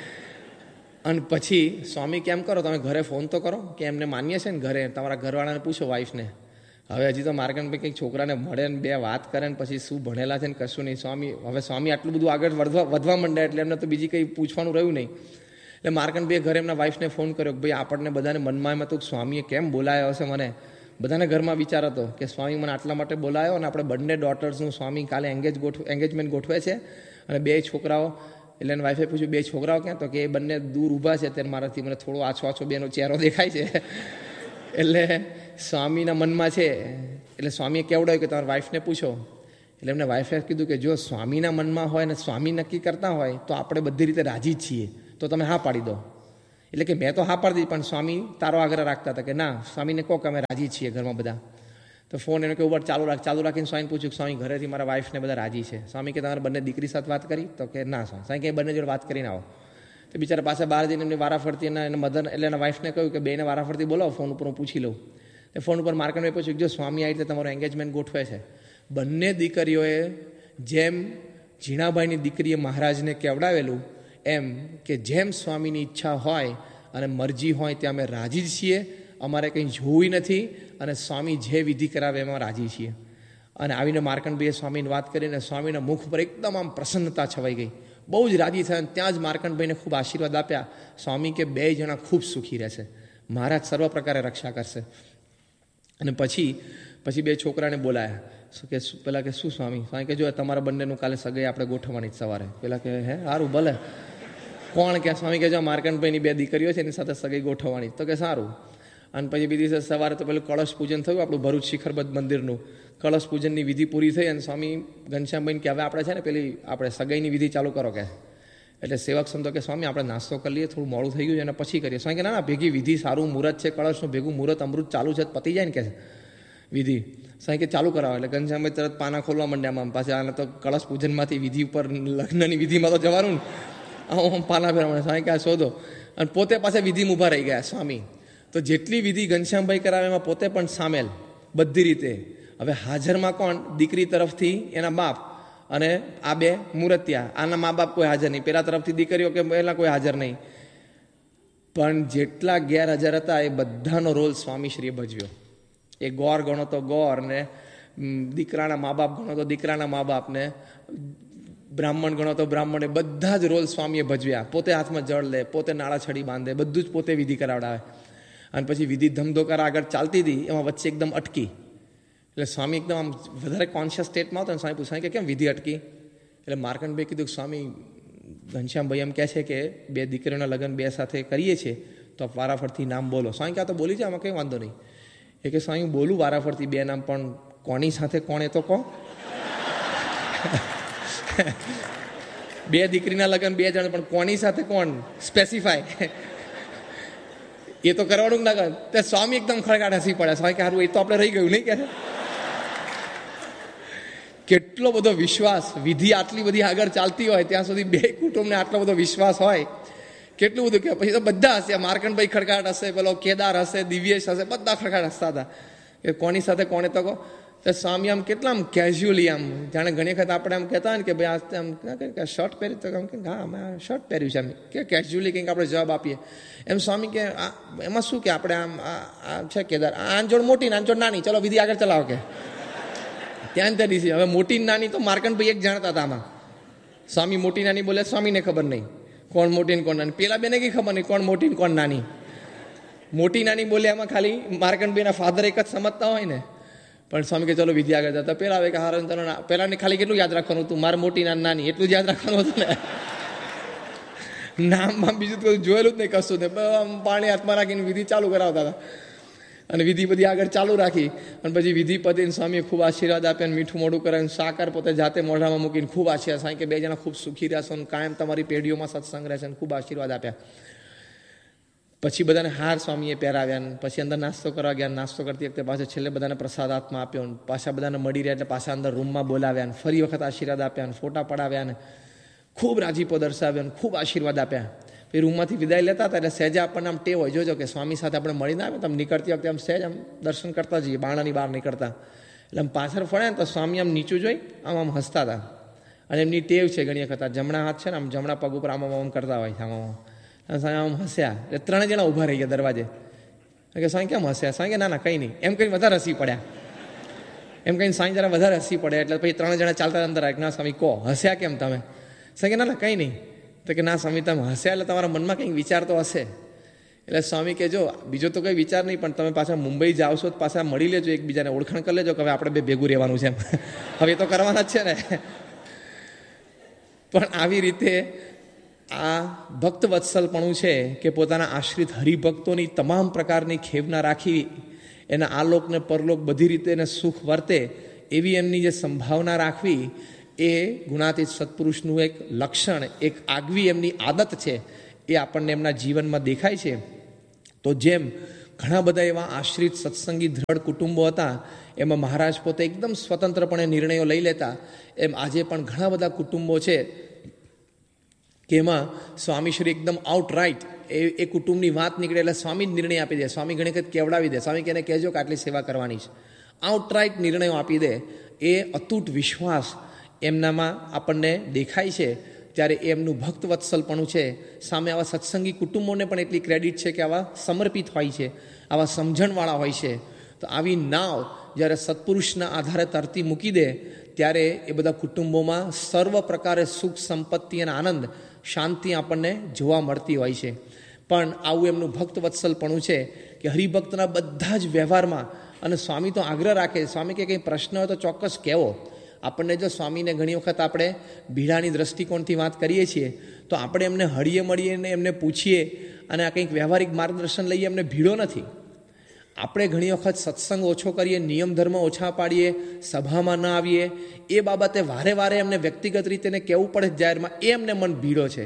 અને પછી સ્વામી કેમ કરો, તમે ઘરે ફોન તો કરો કે એમને માન્ય છે ને ઘરે, તમારા ઘરવાળાને પૂછો વાઈફને. હવે હજી તો માર્કંડભાઈ કંઈક છોકરાને મળે ને બે વાત કરે ને પછી શું ભણેલા છે ને કશું નહીં. સ્વામી હવે સ્વામી આટલું બધું આગળ વધવા વધવા માંડ્યા એટલે એમને તો બીજી કંઈ પૂછવાનું રહ્યું નહીં. એટલે માર્કંડભાઈએ ઘરે એમના વાઈફને ફોન કર્યો કે ભાઈ આપણને બધાને મનમાં એમ હતું કે સ્વામીએ કેમ બોલાયો હશે મને. બધાને ઘરમાં વિચાર હતો કે સ્વામી મને આટલા માટે બોલાયો અને આપણે બંને ડોટર્સનું સ્વામી કાલે એંગેજ ગોઠવ એંગેજમેન્ટ ગોઠવે છે અને બે છોકરાઓ. એટલે એને વાઈફે પૂછ્યું બે છોકરાઓ ક્યાં? તો કે એ બંને દૂર ઊભા છે ત્યારે મારાથી મને થોડો આછો આછો બેનો ચહેરો દેખાય છે. એટલે સ્વામીના મનમાં છે. એટલે સ્વામીએ કેવડાવ્યું કે તમારા વાઈફને પૂછો. એટલે એમને વાઈફે કીધું કે જો સ્વામીના મનમાં હોય ને સ્વામી નક્કી કરતા હોય તો આપણે બધી રીતે રાજી જ છીએ, તો તમે હા પાડી દો. એટલે કે મેં તો હા પાડી દીધી, પણ સ્વામી તારો આગ્રહ રાખતા હતા કે ના સ્વામીને કહો કે અમે રાજી છીએ ઘરમાં બધા. તો ફોન એને કે ઉપર ચાલુ રાખ ચાલુ રાખીને સ્વામીને પૂછ્યું કે સ્વામી ઘરેથી મારા વાઈફને બધા રાજી છે. સ્વામી કે તમારે બંને દીકરી સાથે વાત કરી? તો કે ના સ્વામી. સ્વામી કે બંને જોડે વાત કરીને આવો. તો બિચારા પાસે બહાર જઈને એમની વારાફરતી એના એને મધર એટલે એના વાઈફને કહ્યું કે બેને વારાફરતી બોલાવો, ફોન ઉપર હું પૂછી લઉં. એ ફોન ઉપર માર્કંડભાઈ પૂછ્યું જો સ્વામી આ રીતે તમારું એંગેજમેન્ટ ગોઠવે છે. બંને દીકરીઓએ જેમ ઝીણાભાઈની દીકરીએ મહારાજને કહેવડાવેલું એમ કે જેમ સ્વામીની ઈચ્છા હોય અને મરજી હોય ત્યાં અમે રાજી જ છીએ, અમારે કંઈ જોવી નથી અને સ્વામી જે વિધિ કરાવે એમાં રાજી છીએ. અને આવીને માર્કંડભાઈએ સ્વામીની વાત કરીને સ્વામીના મુખ પર એકદમ આમ પ્રસન્નતા છવાઈ ગઈ, બહુ જ રાજી થયા. અને ત્યાં જ માર્કંડભાઈને ખૂબ આશીર્વાદ આપ્યા. સ્વામી કે બે જણા ખૂબ સુખી રહેશે, મહારાજ સર્વ પ્રકારે રક્ષા કરશે. અને પછી પછી બે છોકરાને બોલાયા. શું કે પેલા કે શું સ્વામી? સ્વામી કે જો તમારા બંનેનું કાલે સગાઈ આપણે ગોઠવવાની જ સવારે. પેલા કે હે સારું ભલે. કોણ કે? સ્વામી કે જો માર્કંડભાઈની બે દીકરીઓ છે એની સાથે સગાઈ ગોઠવવાની. તો કે સારું. અને પછી બીજી દિવસે સવારે તો પેલું કળશ પૂજન થયું આપણું ભરૂચ શિખરબદ્ધ મંદિરનું. કળશ પૂજનની વિધિ પૂરી થઈ અને સ્વામી ઘનશ્યામભાઈને કે હવે આપણે છે ને પેલી આપણે સગાઈની વિધિ ચાલુ કરો કે. એટલે સેવક સંતો કે સ્વામી આપણે નાસ્તો કરી લઈએ, થોડું મોડું થઈ ગયું છે અને પછી કરીએ. સ્વામી કે ના ના ભેગી વિધિ સારું મુહૂર્ત છે, કળશનું ભેગું મુહૂર્ત અમૃત ચાલુ છે, પતી જાય ને કે વિધિ. સ્વામી કે ચાલુ કરાવો. એટલે ઘનશ્યામભાઈ તરત પાના ખોલવા માંડ્યા આમ. પાછા આને તો કળશ પૂજનમાંથી વિધિ ઉપર લગ્નની વિધિમાં તો જવાનું ને, આમ પાના ફેરવા. સ્વામી કે આ શોધો. અને પોતે પાસે વિધિમાં ઊભા રહી ગયા સ્વામી. તો જેટલી વિધિ ઘનશ્યામભાઈ કરાવે એમાં પોતે પણ સામેલ બધી રીતે. હવે હાજરમાં કોણ? દીકરી તરફથી એના બાપ અને આ બે મૂર્તિયા. આના મા બાપ કોઈ હાજર નહીં, પેલા તરફથી દીકરીઓ કે પહેલા કોઈ હાજર નહીં. પણ જેટલા ગેરહાજર હતા એ બધાનો રોલ સ્વામીશ્રીએ ભજવ્યો. એ ગોર ગણો તો ગોર ને, દીકરાના મા બાપ ગણો તો દીકરાના મા બાપ ને, બ્રાહ્મણ ગણો તો બ્રાહ્મણ, એ બધા જ રોલ સ્વામીએ ભજવ્યા. પોતે હાથમાં જળ લે, પોતે નાળા છડી બાંધે, બધું જ પોતે વિધિ કરાવડાવે. અને પછી વિધિ ધમધોકાર આગળ ચાલતી હતી એમાં વચ્ચે એકદમ અટકી. એટલે સ્વામી એકદમ આમ વધારે કોન્શિયસ સ્ટેટમાં હતો ને સ્વામી પૂછાય કે કેમ વિધિ અટકી? એટલે માર્કંડભાઈ કીધું કે સ્વામી ઘનશ્યામભાઈ એમ કહે છે કે બે દીકરીઓના લગ્ન બે સાથે કરીએ છીએ તો વારાફરતી નામ બોલો. સ્વામી કે આ તો બોલી જાય, આમાં કંઈ વાંધો નહીં. એ કે સ્વામી બોલું વારાફરતી બે નામ, પણ કોની સાથે કોણ એ તો કહો. બે દીકરીના લગ્ન બે જણ, પણ કોની સાથે કોણ સ્પેસિફાય એ તો કરવાનું ના કર. તે સ્વામી એકદમ ખડખાટ હસી પડ્યા. સ્વામી કે સારું એ તો આપણે રહી ગયું નહીં કે. કેટલો બધો વિશ્વાસ, વિધિ આટલી બધી આગળ ચાલતી હોય ત્યાં સુધી બે કુટુંબને આટલો બધો વિશ્વાસ હોય, કેટલું બધું કે પછી તો બધા હશે. માર્કંડભાઈ ખડખાટ હશે, પેલો કેદાર હશે, દિવ્યેશ હશે, બધા ખડખાટ હસતા હતા કે કોની સાથે કોને તકો. તો સ્વામી આમ કેટલા આમ કેઝ્યુઅલી આમ જાણે ઘણી વખત આપણે આમ કહેતા હોય ને કે ભાઈ આ આમ શર્ટ પહેર્યું તો આમ કે હા અમે શર્ટ પહેર્યું છે, એમ કે કેઝ્યુઅલી કંઈક આપણે જવાબ આપીએ. એમ સ્વામી કે આ એમાં શું કે આપણે આમ આ છે કેદાર, આ આંજોડ મોટી ને આંજોડ નાની, ચલો વિધિ આગળ ચલાવો કે ત્યાં જ તેની. હવે મોટી નાની તો માર્કંડભાઈ એક જાણતા હતા આમાં. સ્વામી મોટી નાની બોલે, સ્વામીને ખબર નહીં કોણ મોટી ને કોણ નાની. પેલા બેને કઈ ખબર નહીં કોણ મોટી ને કોણ નાની. મોટી નાની બોલે એમાં ખાલી માર્કંડભાઈના ફાધર એક જ સમજતા હોય ને. પણ સ્વામી કે ચલો વિધિ આગળ જતા પેલા આવે કે હાર પેલા ને ખાલી કેટલું યાદ રાખવાનું હતું, મારે મોટી ના નાની એટલું જ યાદ રાખવાનું હતું ને. નામ બામ બીજું તો જોયેલું જ નહીં કશું ને. પાણી હાથમાં રાખીને વિધિ ચાલુ કરાવતા હતા અને વિધિ બધી આગળ ચાલુ રાખી. અને પછી વિધિ પતિને સ્વામીએ ખૂબ આશીર્વાદ આપ્યા, મીઠું મોઢું કરાવીને સાકર પોતે જાતે મોઢામાં મૂકીને ખૂબ આશીર્વાદ. સાંઈ કે બે જણા ખૂબ સુખી રહેશો ને કાયમ તમારી પેઢીઓમાં સત્સંગ રહેશે, ખૂબ આશીર્વાદ આપ્યા. પછી બધાને હાર સ્વામીએ પહેરાવ્યા ને પછી અંદર નાસ્તો કરવા ગયા. નાસ્તો કરતી વખતે પાછો છેલ્લે બધાને પ્રસાદ હાથમાં આપ્યો ને પાછા બધાને મળી રહ્યા એટલે પાછા અંદર રૂમમાં બોલાવ્યા ને ફરી વખત આશીર્વાદ આપ્યા ને ફોટા પડાવ્યા ને ખૂબ રાજીપો દર્શાવ્યો ને ખૂબ આશીર્વાદ આપ્યા. પછી રૂમમાંથી વિદાય લેતા હતા એટલે સહેજા આપણને આમ ટેવ હોય, જોજો કે સ્વામી સાથે આપણે મળીને આવે તો આમ નીકળતી વખતે આમ સહેજ આમ દર્શન કરતા જઈએ, બાણાની બહાર નીકળતા. એટલે આમ પાછળ ફળે ને તો સ્વામી આમ નીચું જોઈ આમ આમ હસતા હતા. અને એમની ટેવ છે ઘણી વખત જમણા હાથ છે ને આમ જમણા પગ ઉપર આમ આમ કરતા હોય આમ આમ હસ્યા. એટલે ત્રણ જણા ઊભા રહી ગયા દરવાજે કે સાંઈ કેમ હસ્યા? સાંઈ કે ના ના કંઈ નહીં, એમ કંઈ વધારે હસી પડ્યા. એમ કહીને સાંઈ જરા વધારે હસી પડ્યા. એટલે પછી ત્રણ જણા ચાલતા અંદર આવ્યા. ના સ્વામી કહો હસ્યા કેમ તમે? સાંઈ કે ના ના કંઈ નહીં. તો કે ના સ્વામી તમે હસ્યા એટલે તમારા મનમાં કંઈક વિચાર તો હશે. એટલે સ્વામી કે જો બીજો તો કંઈ વિચાર નહીં, પણ તમે પાછા મુંબઈ જાઓ છો તો પાછા મળી લેજો, એકબીજાને ઓળખાણ કરી લેજો કે હવે આપણે બે ભેગું રહેવાનું છે. હવે એ તો કરવાના જ છે ને. પણ આવી રીતે આ ભક્ત વત્સલપણું છે કે પોતાના આશ્રિત હરિભક્તોની તમામ પ્રકારની ખેવના રાખી એના આલોકને પરલોક બધી રીતે એને સુખ વર્તે એવી એમની જે સંભાવના રાખવી એ ગુણાતીત સત્પુરુષનું એક લક્ષણ, એક આગવી એમની આદત છે. એ આપણને એમના જીવનમાં દેખાય છે. તો જેમ ઘણા બધા એવા આશ્રિત સત્સંગી દ્રઢ કુટુંબો હતા એમાં મહારાજ પોતે એકદમ સ્વતંત્રપણે નિર્ણયો લઈ લેતા, એમ આજે પણ ઘણા બધા કુટુંબો છે કે એમાં સ્વામીશ્રી એકદમ આઉટ રાઇટ એ એ કુટુંબની વાત નીકળે એટલે સ્વામી જ નિર્ણય આપી દે. સ્વામી ઘણી વખત કેવડાવી દે, સ્વામી કે કહેજો કે આટલી સેવા કરવાની છે. આઉટ રાઇટ નિર્ણયો આપી દે. એ અતૂટ વિશ્વાસ એમનામાં આપણને દેખાય છે. ત્યારે એમનું ભક્ત વત્સલપણું છે. સામે આવા સત્સંગી કુટુંબોને પણ એટલી ક્રેડિટ છે કે આવા સમર્પિત હોય છે, આવા સમજણવાળા હોય છે. તો આવી નાવ જ્યારે સત્પુરુષના આધારે તરતી મૂકી દે ત્યારે એ બધા કુટુંબોમાં સર્વ પ્રકારે સુખ સંપત્તિ અને આનંદ શાંતિ આપણને જોવા મળતી હોય છે. પણ આવું એમનું ભક્ત વત્સલપણું છે કે હરિભક્તના બધા જ વ્યવહારમાં, અને સ્વામી તો આગ્રહ રાખે, સ્વામી કે કંઈ પ્રશ્ન હોય તો ચોક્કસ કહેવો. આપણને જો સ્વામીને ઘણી વખત આપણે ભીડાની દ્રષ્ટિકોણથી વાત કરીએ છીએ તો આપણે એમને હળીએ મળીએ ને એમને પૂછીએ અને આ કંઈક વ્યવહારિક માર્ગદર્શન લઈએ, એમને ભીડો નથી. આપણે ઘણી વખત સત્સંગ ઓછો કરીએ, નિયમ ધર્મ ઓછા પાડીએ, સભામાં ન આવીએ, એ બાબતે વારે વારે એમને વ્યક્તિગત રીતે એને કહેવું પડે જાહેરમાં, એ એમને મન ભીડો છે.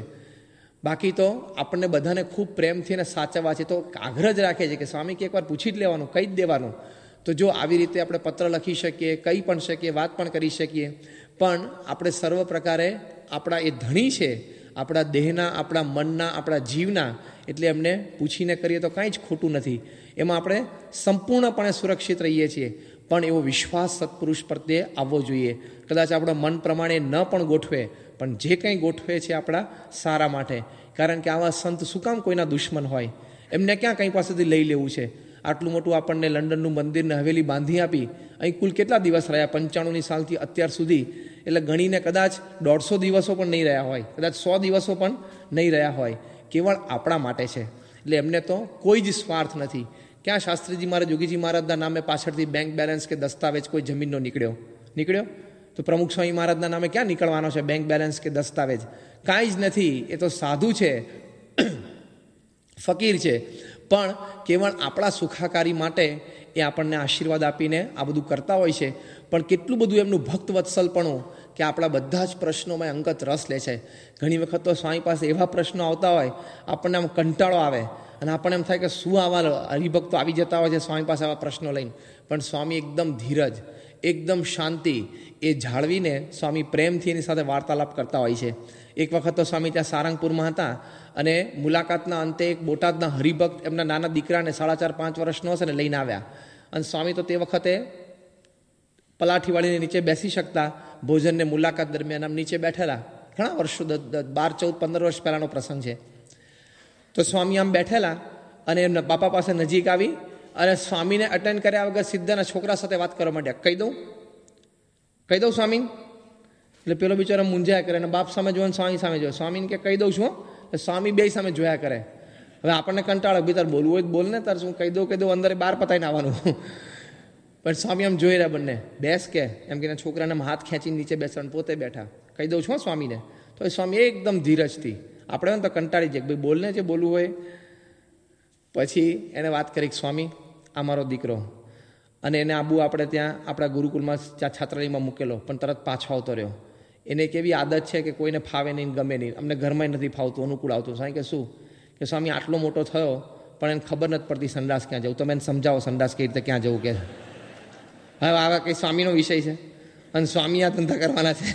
બાકી તો આપણને બધાને ખૂબ પ્રેમથી અને સાચવવા છે. તો આગ્રહ જ રાખે છે કે સ્વામી કે એકવાર પૂછી જ લેવાનું, કહી જ દેવાનું. તો જો આવી રીતે આપણે પત્ર લખી શકીએ, કહી પણ શકીએ, વાત પણ કરી શકીએ, પણ આપણે સર્વ પ્રકારે આપણા એ ધણી છે, આપણા દેહના, આપણા મનના, આપણા જીવના, એટલે એમને પૂછીને કરીએ તો કાંઈ જ ખોટું નથી. એમાં આપણે સંપૂર્ણપણે સુરક્ષિત રહીએ છીએ. પણ એવો વિશ્વાસ સત્પુરુષ પ્રત્યે આવવો જોઈએ. કદાચ આપણા મન પ્રમાણે ન પણ ગોઠવે, પણ જે કંઈ ગોઠવે છે આપણા સારા માટે. કારણ કે આવા સંત શું કામ કોઈના દુશ્મન હોય? એમને ક્યાં કંઈ પાસેથી લઈ લેવું છે? આટલું મોટું આપણને લંડનનું મંદિરને હવેલી બાંધી આપી, અહીં કુલ કેટલા દિવસ રહ્યા? પંચાણુંની સાલથી અત્યાર સુધી. એટલે ગણીને કદાચ દોઢસો દિવસો પણ નહીં રહ્યા હોય, કદાચ સો દિવસો પણ નહીં રહ્યા હોય. કેવળ આપણા માટે છે. એટલે એમને તો કોઈ જ સ્વાર્થ નથી. ક્યાં શાસ્ત્રીજી મહારાજ, યોગીજી મહારાજના નામે પાછળથી બેંક બેલેન્સ કે દસ્તાવેજ કોઈ જમીનનો નીકળ્યો નીકળ્યો તો પ્રમુખ સ્વામી મહારાજના નામે ક્યાં નીકળવાનો છે બેંક બેલેન્સ કે દસ્તાવેજ? કાંઈ જ નથી. એ તો સાધુ છે, ફકીર છે, પણ કેવળ આપણા સુખાકારી માટે એ આપણને આશીર્વાદ આપીને આ બધું કરતા હોય છે. પણ કેટલું બધું એમનું ભક્ત વત્સલપણું કે આપણા બધા જ પ્રશ્નોમાં અંગત રસ લે છે. ઘણી વખત તો સ્વામી પાસે એવા પ્રશ્નો આવતા હોય આપણને આમ કંટાળો આવે અને આપણને એમ થાય કે શું આવા હરિભક્તો આવી જતા હોય છે સ્વામી પાસે આવા પ્રશ્નો લઈને. પણ સ્વામી એકદમ ધીરજ, એકદમ શાંતિ એ જાળવીને સ્વામી પ્રેમથી એની સાથે વાર્તાલાપ કરતા હોય છે. એક વખત તો સ્વામી ત્યાં સારંગપુરમાં હતા અને મુલાકાતના અંતે એક બોટાદના હરિભક્ત એમના નાના દીકરાને સાડા ચાર પાંચ વર્ષનો હશે ને લઈને આવ્યા. અને સ્વામી તો તે વખતે પલાઠી વાળીને નીચે બેસી શકતા, ભોજનને મુલાકાત દરમિયાન આમ નીચે બેઠેલા. ઘણા વર્ષો બાર ચૌદ પંદર વર્ષ પહેલાનો પ્રસંગ છે. તો સ્વામી આમ બેઠેલા અને એમના બાપા પાસે નજીક આવી અને સ્વામીને અટેન્ડ કર્યા વગર સીધાના છોકરા સાથે વાત કરવા માંડ્યા. કહી દઉં કહી દઉં સ્વામી? એટલે પેલો બિચારો મૂંઝાયા કરે અને બાપ સામે જોવા સ્વામી સામે જોયે. સ્વામીને કે કહી દઉં છું. સ્વામી બે સામે જોયા કરે. હવે આપણને કંટાળો, બી તાર બોલવું હોય બોલ ને, તાર શું કહી દઉં કહી દઉં અંદર બહાર પતાવીને આવવાનું. પણ સ્વામી આમ જોઈ રહ્યા બંને. બેસ કે એમ કે છોકરાને હાથ ખેંચીને નીચે બેસવાનું, પોતે બેઠા. કહી દઉં છું સ્વામીને. તો એ સ્વામી એકદમ ધીરજથી, આપણે તો કંટાળી જાય ભાઈ બોલને જે બોલવું હોય. પછી એને વાત કરી સ્વામી આ મારો દીકરો, અને એને આબુ આપણે ત્યાં આપણા ગુરુકુલમાં ત્યાં છાત્રાલયમાં મૂકેલો, પણ તરત પાછો આવતો રહ્યો. એને એક એવી આદત છે કે કોઈને ફાવે નહીં, ગમે નહીં. અમને ઘરમાં નથી ફાવતું, અનુકૂળ આવતું. સ્વામી કે શું? કે સ્વામી આટલો મોટો થયો પણ એને ખબર નથી પડતી સંડાસ ક્યાં જવું. તમે એને સમજાવો સંડાસ કઈ રીતે ક્યાં જવું. કે હવે આવા કંઈ સ્વામીનો વિષય છે અને સ્વામી આ ધંધા કરવાના છે.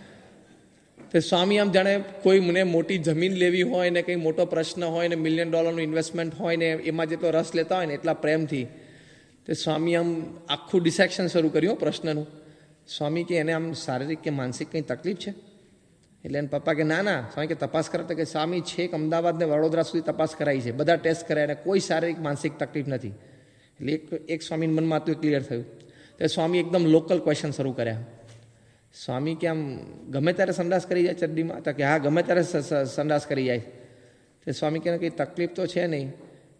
તો સ્વામી આમ જાણે કોઈ મને મોટી જમીન લેવી હોય ને કંઈ મોટો પ્રશ્ન હોય ને મિલિયન ડોલરનું ઇન્વેસ્ટમેન્ટ હોય ને એમાં જેટલો રસ લેતા હોય ને એટલા પ્રેમથી તે સ્વામી આમ આખું ડિસેક્શન શરૂ કર્યું પ્રશ્નનું. સ્વામી કે એને આમ શારીરિક કે માનસિક કંઈ તકલીફ છે? એટલે એને પપ્પા કે ના ના. સ્વામી કે તપાસ કરાતા? કે સ્વામી છેક અમદાવાદ ને વડોદરા સુધી તપાસ કરાવી છે, બધા ટેસ્ટ કરાયા, અને કોઈ શારીરિક માનસિક તકલીફ નથી. એટલે એક એક સ્વામીના મનમાં હતું ક્લિયર થયું. તો સ્વામી એકદમ લોકલ ક્વેશ્ચન શરૂ કર્યા. સ્વામી કે આમ ગમે ત્યારે સંડાસ કરી જાય ચડ્ડીમાં? તો કે હા ગમે ત્યારે સંડાસ કરી જાય. તો સ્વામી કે કંઈ તકલીફ તો છે નહીં.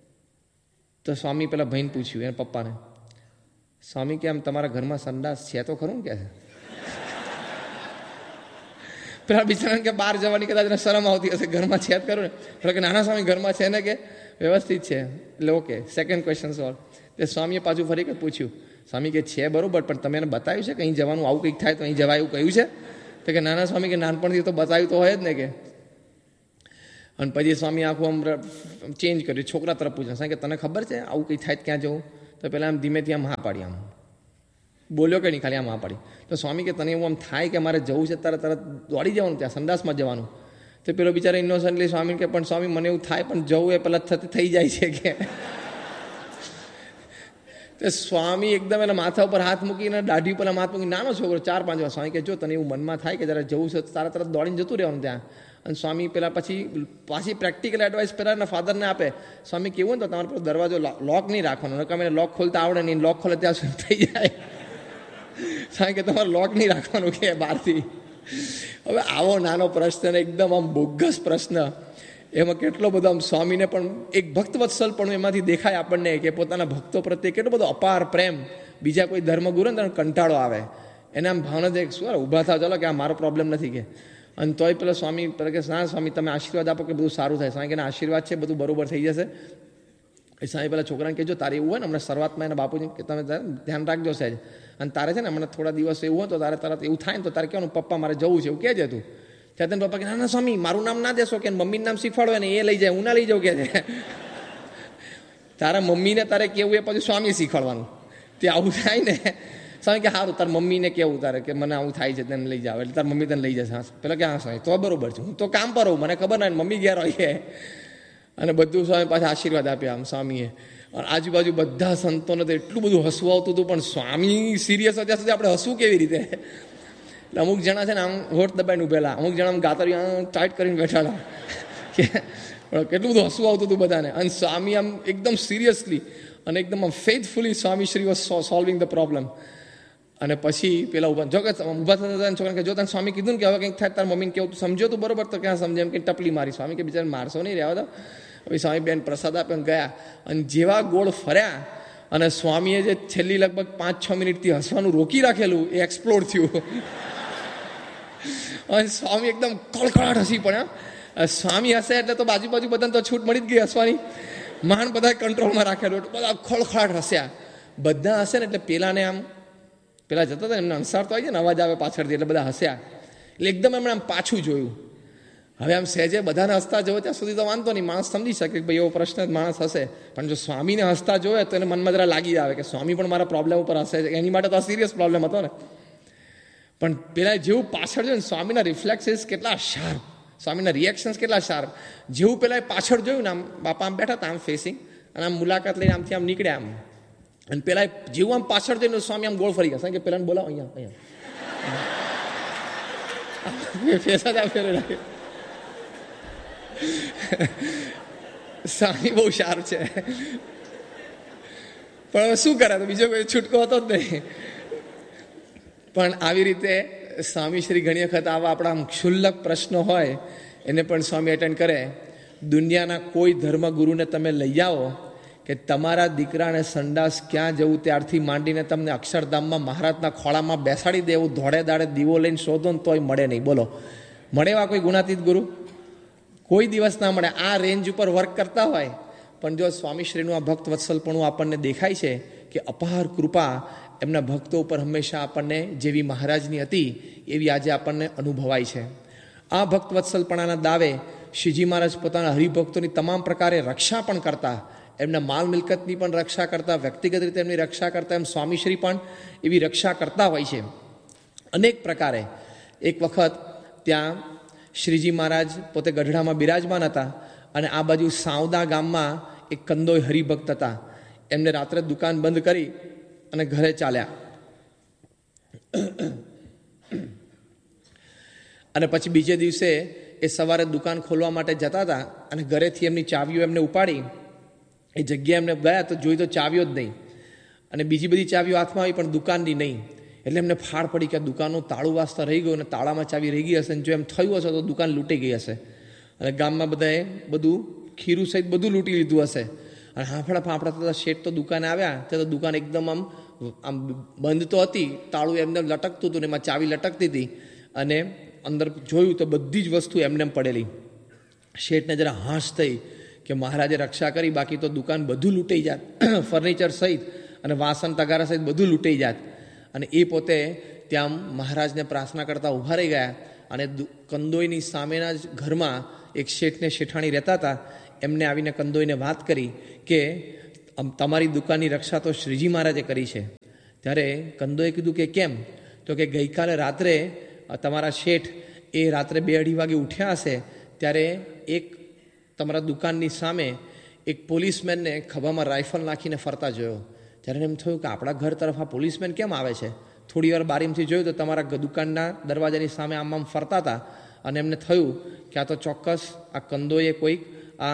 તો સ્વામી પેલા ભાઈને પૂછ્યું એના પપ્પાને. સ્વામી કે આમ તમારા ઘરમાં સંડાસ છે તો ખરું કે છે? પેલા બિચારાને કે બહાર જવાની કદાચ શરમ આવતી હશે, ઘરમાં છે જ કરું ને. પેલા કે નાના સ્વામી ઘરમાં છે ને? કે વ્યવસ્થિત છે. એટલે ઓકે, સેકન્ડ ક્વેશ્ચન સોલ્વ. તે સ્વામીએ પાછું ફરી કે પૂછ્યું. સ્વામી કે છે બરોબર, પણ તમે એને બતાવ્યું છે કે અહીં જવાનું, આવું કંઈક થાય તો અહીં જવાય એવું કહ્યું છે? તો કે નાના સ્વામી કે નાનપણથી તો બતાવ્યું તો હોય જ ને. કે અને પછી સ્વામી આખું આમ ચેન્જ કર્યું, છોકરા તરફ પૂછ્યું. સ્વામી કે તને ખબર છે આવું કંઈ થાય ક્યાં જવું? તો પહેલાં આમ ધીમેથી આમ હા પાડી, આમ બોલ્યો કે નહીં, ખાલી આમ હા પાડી. તો સ્વામી કે તને એવું આમ થાય કે મારે જવું છે તારે તરત દોડી જવાનું ત્યાં સંડાસમાં જવાનું? તો પેલો બિચારા ઇનોસન્ટલી સ્વામી કે પણ સ્વામી મને એવું થાય પણ જવું એ પહેલાં થઈ જાય છે. કે તો સ્વામી એકદમ એના માથા ઉપર હાથ મૂકીને દાઢી ઉપર હાથ મૂકી, નાનો છોકરો ચાર પાંચ વાર. સ્વામી કે જો તને એવું મનમાં થાય કે જરા જવું છે તારા તરત દોડીને જતું રહેવાનું ત્યાં. અને સ્વામી પેલા પછી પાછી પ્રેક્ટિકલ એડવાઇસ પેલા એના ફાધરને આપે. સ્વામી કેવું ને તો તમારે પેલો દરવાજો લોક નહીં રાખવાનો, નકામ એને લોક ખોલતા આવડે નહીં, લોક ખોલે ત્યાં સુધી થઈ જાય. સ્વામી કે તમારે લોક નહીં રાખવાનું કે બહારથી. હવે આવો નાનો પ્રશ્ન, એકદમ આમ બોગસ પ્રશ્ન, એમાં કેટલો બધો આમ સ્વામીને પણ એક ભક્તવત્સલ પણ એમાંથી દેખાય આપણને કે પોતાના ભક્તો પ્રત્યે કેટલો બધો અપાર પ્રેમ. બીજા કોઈ ધર્મગુરુ ને કંટાળો આવે એને આમ ભાવના દે શું ઊભા થાવ ચાલો કે આ મારો પ્રોબ્લેમ નથી. કે અને તોય પેલો સ્વામી કે ના સ્વામી તમે આશીર્વાદ આપો કે બધું સારું થાય. સ્વામી કે આશીર્વાદ છે બધું બરોબર થઈ જશે. એ સ્વામી પેલા છોકરાને કહેજો તારે એવું હોય ને હમણાં શરૂઆતમાં એના બાપુજી કે તમે ધ્યાન રાખજો સાહેબ, અને તારે છે ને હમણાં થોડા દિવસ એવું હોય તો તારે તરત એવું થાય ને તો તારે કહેવાનું પપ્પા મારે જવું છે એવું કહેજે તું. ત્યાં તેને પપ્પા કે ના ના સ્વામી મારું નામ ના દેશો કે મમ્મીનું નામ શીખવાડો ને એ લઈ જાય, હું ના લઈ જાઉં કે છે. તારા મમ્મીને તારે કેવું એ પછી સ્વામી શીખવાડવાનું. તે આવું થાય ને સ્વામી કે સારું તાર મમ્મીને કેવું તારે કે મને આવું થાય છે તેને લઈ જાવ, એટલે તાર મમ્મી તને લઈ જશે. હા પેલા કે હા સ્વામી તો બરોબર છે, હું તો કામ પર હોઉં, મને ખબર ના મમ્મી ઘેર હોય. અને બધું સ્વામી પાછા આશીર્વાદ આપ્યા આમ સ્વામીએ. અને આજુબાજુ બધા સંતોને તો એટલું બધું હસવું આવતું હતું, પણ સ્વામી સિરિયસ હતા સુધી આપણે હસવું કેવી રીતે? એટલે અમુક જણા છે ને આમ હોઠ દબાઈને ઉભેલા, અમુક જણા આમ ગાતરી ટાઈટ કરીને બેઠાલા. કે કેટલું બધું હસવું આવતું હતું બધાને. અને સ્વામી આમ એકદમ સિરિયસલી અને એકદમ આમ faithfully Swami Shri was solving the problem. અને પછી પેલા ઉભા જો કે ઊભા થતા છોકરાને કે જો તને સ્વામી કીધું ને કે હવે કંઈક થાય તાર મમ્મીને કેવું તું સમજો તું બરોબર? તો ક્યાં સમજે એમ કે ટપલી મારી. સ્વામી કે બિચારા મારશો નહીં રહેવા દો. પછી સ્વામી બેન પ્રસાદ આપ્યો ગયા અને જેવા ગોળ ફર્યા અને સ્વામીએ જે છેલ્લી લગભગ પાંચ છ મિનિટથી હસવાનું રોકી રાખેલું એ એક્સપ્લોડ થયું. અને સ્વામી એકદમ કળકળાટ હસી પડ્યા. સ્વામી હશે એટલે તો બાજુ બાજુ બધાને તો છૂટ મળી જ ગઈ હસવાની. માંડ બધા કંટ્રોલમાં રાખેલું, બધા ખળખળાટ હસ્યા. બધા હશે ને એટલે પેલાને આમ પેલા જતા હતા એમને અણસારતો આવી જાય ને, અવાજ આવે પાછળથી એટલે બધા હસ્યા. એટલે એકદમ એમણે આમ પાછું જોયું. હવે આમ સહેજે બધાને હસતા જોવે ત્યાં સુધી તો વાંધો નહીં, માણસ સમજી શકે કે ભાઈ એવો પ્રશ્ન માણસ હશે. પણ જો સ્વામીને હસતા જોવે તો એને મનમાં જરા લાગી આવે કે સ્વામી પણ મારા પ્રોબ્લેમ ઉપર હસે છે. એની માટે તો આ સિરિયસ પ્રોબ્લેમ હતો ને. પણ પેલા જેવું પાછળ જોયું ને, સ્વામીના રિફ્લેક્સિસ કેટલા શાર્પ, સ્વામીના રિએક્શન્સ કેટલા શાર્પ. જેવું પેલા પાછળ જોયું ને, આમ બાપા આમ બેઠા હતા આમ ફેસિંગ, અને આમ મુલાકાત લઈને આમથી આમ નીકળ્યા આમ. અને પેલા જેવું આમ પાછળ જોઈને સ્વામી આમ ગોળ ફરી ગયા કે પેલા બોલાવો અહીંયા અહીંયા ફેસા ફેરે રાખે. સ્વામી બહુ શાર્પ છે, પણ હવે શું કરે, તો બીજો કોઈ છૂટકો હતો જ નહીં. પણ આવી રીતે સ્વામી શ્રી ઘણી વખત આવા આપણા ક્ષુલ્લક પ્રશ્નો હોય એને પણ સ્વામી એટેન્ડ કરે. દુનિયાના કોઈ ધર્મગુરુને તમે લઈ આવો કે તમારા દીકરાને સંડાસ ક્યાં જવું ત્યારથી માંડીને તમને અક્ષરધામમાં મહારાજના ખોળામાં બેસાડી દે એવું ધોળે દાડે દીવો લઈને શોધો ને તોય મળે નહીં. બોલો, મળે એવા કોઈ ગુણાતીત ગુરુ? કોઈ દિવસ ના મળે. આ રેન્જ ઉપર વર્ક કરતા હોય. પણ જો સ્વામીશ્રીનું આ ભક્ત વત્સલપણું આપણને દેખાય છે કે અપાર કૃપા એમના ભક્તો ઉપર હંમેશા આપણને જેવી મહારાજની હતી એવી આજે આપણને અનુભવાય છે. આ ભક્ત વત્સલપણાના દાવે શ્રીજી મહારાજ પોતાના હરિભક્તોની તમામ પ્રકારે રક્ષા પણ કરતા, એમના માલ મિલકતની પણ રક્ષા કરતા, વ્યક્તિગત રીતે એમની રક્ષા કરતા, એમ સ્વામીશ્રી પણ એવી રક્ષા કરતા હોય છે અનેક પ્રકારે. એક વખત ત્યાં શ્રીજી મહારાજ પોતે ગઢડામાં બિરાજમાન હતા અને આ બાજુ સાવદા ગામમાં એક કંદોય હરિભક્ત હતા. એમને રાત્રે દુકાન બંધ કરી અને ઘરે ચાલ્યા. અને પછી બીજે દિવસે એ સવારે દુકાન ખોલવા માટે જતા હતા અને ઘરેથી એમની ચાવીઓ એમને ઉપાડી એ જગ્યાએ એમને ગયા તો જોઈ તો ચાવીઓ જ નહીં, અને બીજી બધી ચાવીઓ હાથમાં આવી પણ દુકાનની નહીં. એટલે એમને ફાળ પડી કે દુકાનનું તાળું વાસ્તા રહી ગયું અને તાળામાં ચાવી રહી ગઈ હશે, અને જો એમ થયું હશે તો દુકાન લૂંટી ગઈ હશે અને ગામમાં બધાએ બધું ખીરું સહિત બધું લૂંટી લીધું હશે. અને હાંફળા ફાંફળા થતા શેઠ તો દુકાને આવ્યા તે તો દુકાન એકદમ આમ આમ બંધ તો હતી, તાળું એમને લટકતું હતું ને એમાં ચાવી લટકતી હતી, અને અંદર જોયું તો બધી જ વસ્તુ એમને એમ પડેલી. શેઠને જરા હાશ થઈ કે મહારાજે રક્ષા કરી, બાકી તો દુકાન બધું લૂંટાઈ જાત, ફર્નિચર સહિત અને વાસણ તગારા સહિત બધું લૂંટાઈ જાત. અને એ પોતે ત્યાં મહારાજને પ્રાર્થના કરતા ઊભા રહી ગયા. અને કંદોઈની સામેના જ ઘરમાં એક શેઠને શેઠાણી રહેતા હતા. એમને આવીને કંદોઈને વાત કરી કે તમારી દુકાનની રક્ષા તો શ્રીજી મહારાજે કરી છે. ત્યારે કંદોએ કીધું કે કેમ? તો કે ગઈકાલે રાત્રે તમારા શેઠ એ રાત્રે બે અઢી વાગે ઉઠ્યા હશે ત્યારે એક તમારા દુકાનની સામે એક પોલીસમેનને ખભામાં રાઇફલ નાખીને ફરતા જોયો. ત્યારે એમ થયું કે આપણા ઘર તરફ આ પોલીસમેન કેમ આવે છે? થોડી વાર બારીમથી જોયું તો તમારા દુકાનના દરવાજાની સામે આમ આમ ફરતા હતા, અને એમને થયું કે આ તો ચોક્કસ આ કંદોએ કોઈક આ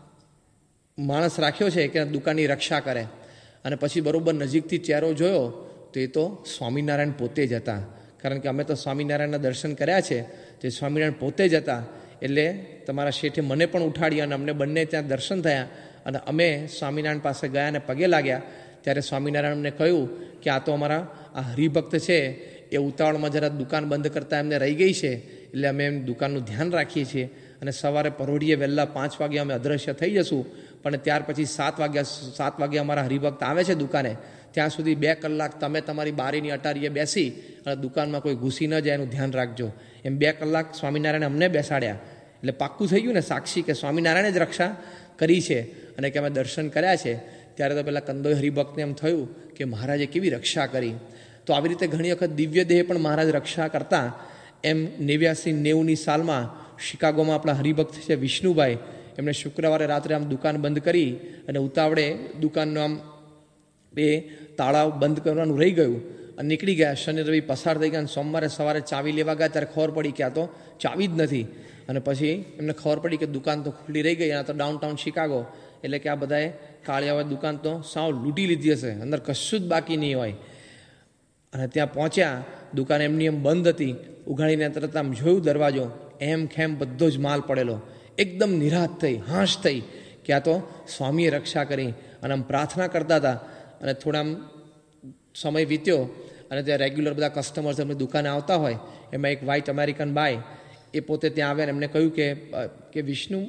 માણસ રાખ્યો છે કે દુકાનની રક્ષા કરે. અને પછી બરાબર નજીકથી ચહેરો જોયો તો એ તો સ્વામિનારાયણ પોતે જ હતા. કારણ કે અમે તો સ્વામિનારાયણના દર્શન કર્યા છે, તે સ્વામિનારાયણ પોતે જ હતા. એટલે તમારા શેઠે મને પણ ઉઠાડી અને અમને બંને ત્યાં દર્શન થયા, અને અમે સ્વામિનારાયણ પાસે ગયા અને પગે લાગ્યા. ત્યારે સ્વામિનારાયણ અમને કહ્યું કે આ તો અમારા આ હરિભક્ત છે, એ ઉતાવળમાં જરા દુકાન બંધ કરતાં એમને રહી ગઈ છે, એટલે અમે એમ દુકાનનું ધ્યાન રાખીએ છીએ, અને સવારે પરોઢીએ વહેલા પાંચ વાગે અમે અદૃશ્ય થઈ જશું. પણ ત્યાર પછી સાત વાગ્યા સાત વાગે અમારા હરિભક્ત આવે છે દુકાને, ત્યાં સુધી બે કલાક તમે તમારી બારીની અટારીએ બેસી અને દુકાનમાં કોઈ ઘૂસી ન જાય એનું ધ્યાન રાખજો. એમ બે કલાક સ્વામિનારાયણે અમને બેસાડ્યા. એટલે પાક્કું થઈ ગયું ને સાક્ષી કે સ્વામિનારાયણે જ રક્ષા કરી છે અને કે અમે દર્શન કર્યા છે. ત્યારે તો પેલા કંદોઈ હરિભક્તને એમ થયું કે મહારાજે કેવી રક્ષા કરી. તો આવી રીતે ઘણી વખત દિવ્ય દેહ પણ મહારાજ રક્ષા કરતા. એમ નેવ્યાસી નેવુંની સાલમાં શિકાગોમાં આપણા હરિભક્ત છે વિષ્ણુભાઈ, એમણે શુક્રવારે રાત્રે આમ દુકાન બંધ કરી અને ઉતાવળે દુકાનનું આમ એ તાળા બંધ કરવાનું રહી ગયું અને નીકળી ગયા. શનિ રવિ પસાર થઈ ગયા અને સોમવારે સવારે ચાવી લેવા ગયા ત્યારે ખબર પડી કે આ તો ચાવી જ નથી. અને પછી એમને ખબર પડી કે દુકાન તો ખુલ્લી રહી ગઈ, આ તો ડાઉનટાઉન શિકાગો, એટલે કે આ બધાએ કાળિયાવાય દુકાન તો સાવ લૂંટી લીધી હશે, અંદર કશું જ બાકી નહીં હોય. અને ત્યાં પહોંચ્યા, દુકાન એમની એમ બંધ હતી. ઉઘાડીને તરત આમ જોયું દરવાજો, એમ ખેમ બધો જ માલ પડેલો. એકદમ નિરાશ થઈ, હાશ થઈ કે આ તો સ્વામીએ રક્ષા કરી. અને આમ પ્રાર્થના કરતા હતા. અને થોડા સમય વીત્યો અને ત્યાં રેગ્યુલર બધા કસ્ટમર્સ એમની દુકાને આવતા હોય, એમાં એક વ્હાઇટ અમેરિકન બાય એ પોતે ત્યાં આવ્યા. એમને કહ્યું કે કે Vishnu,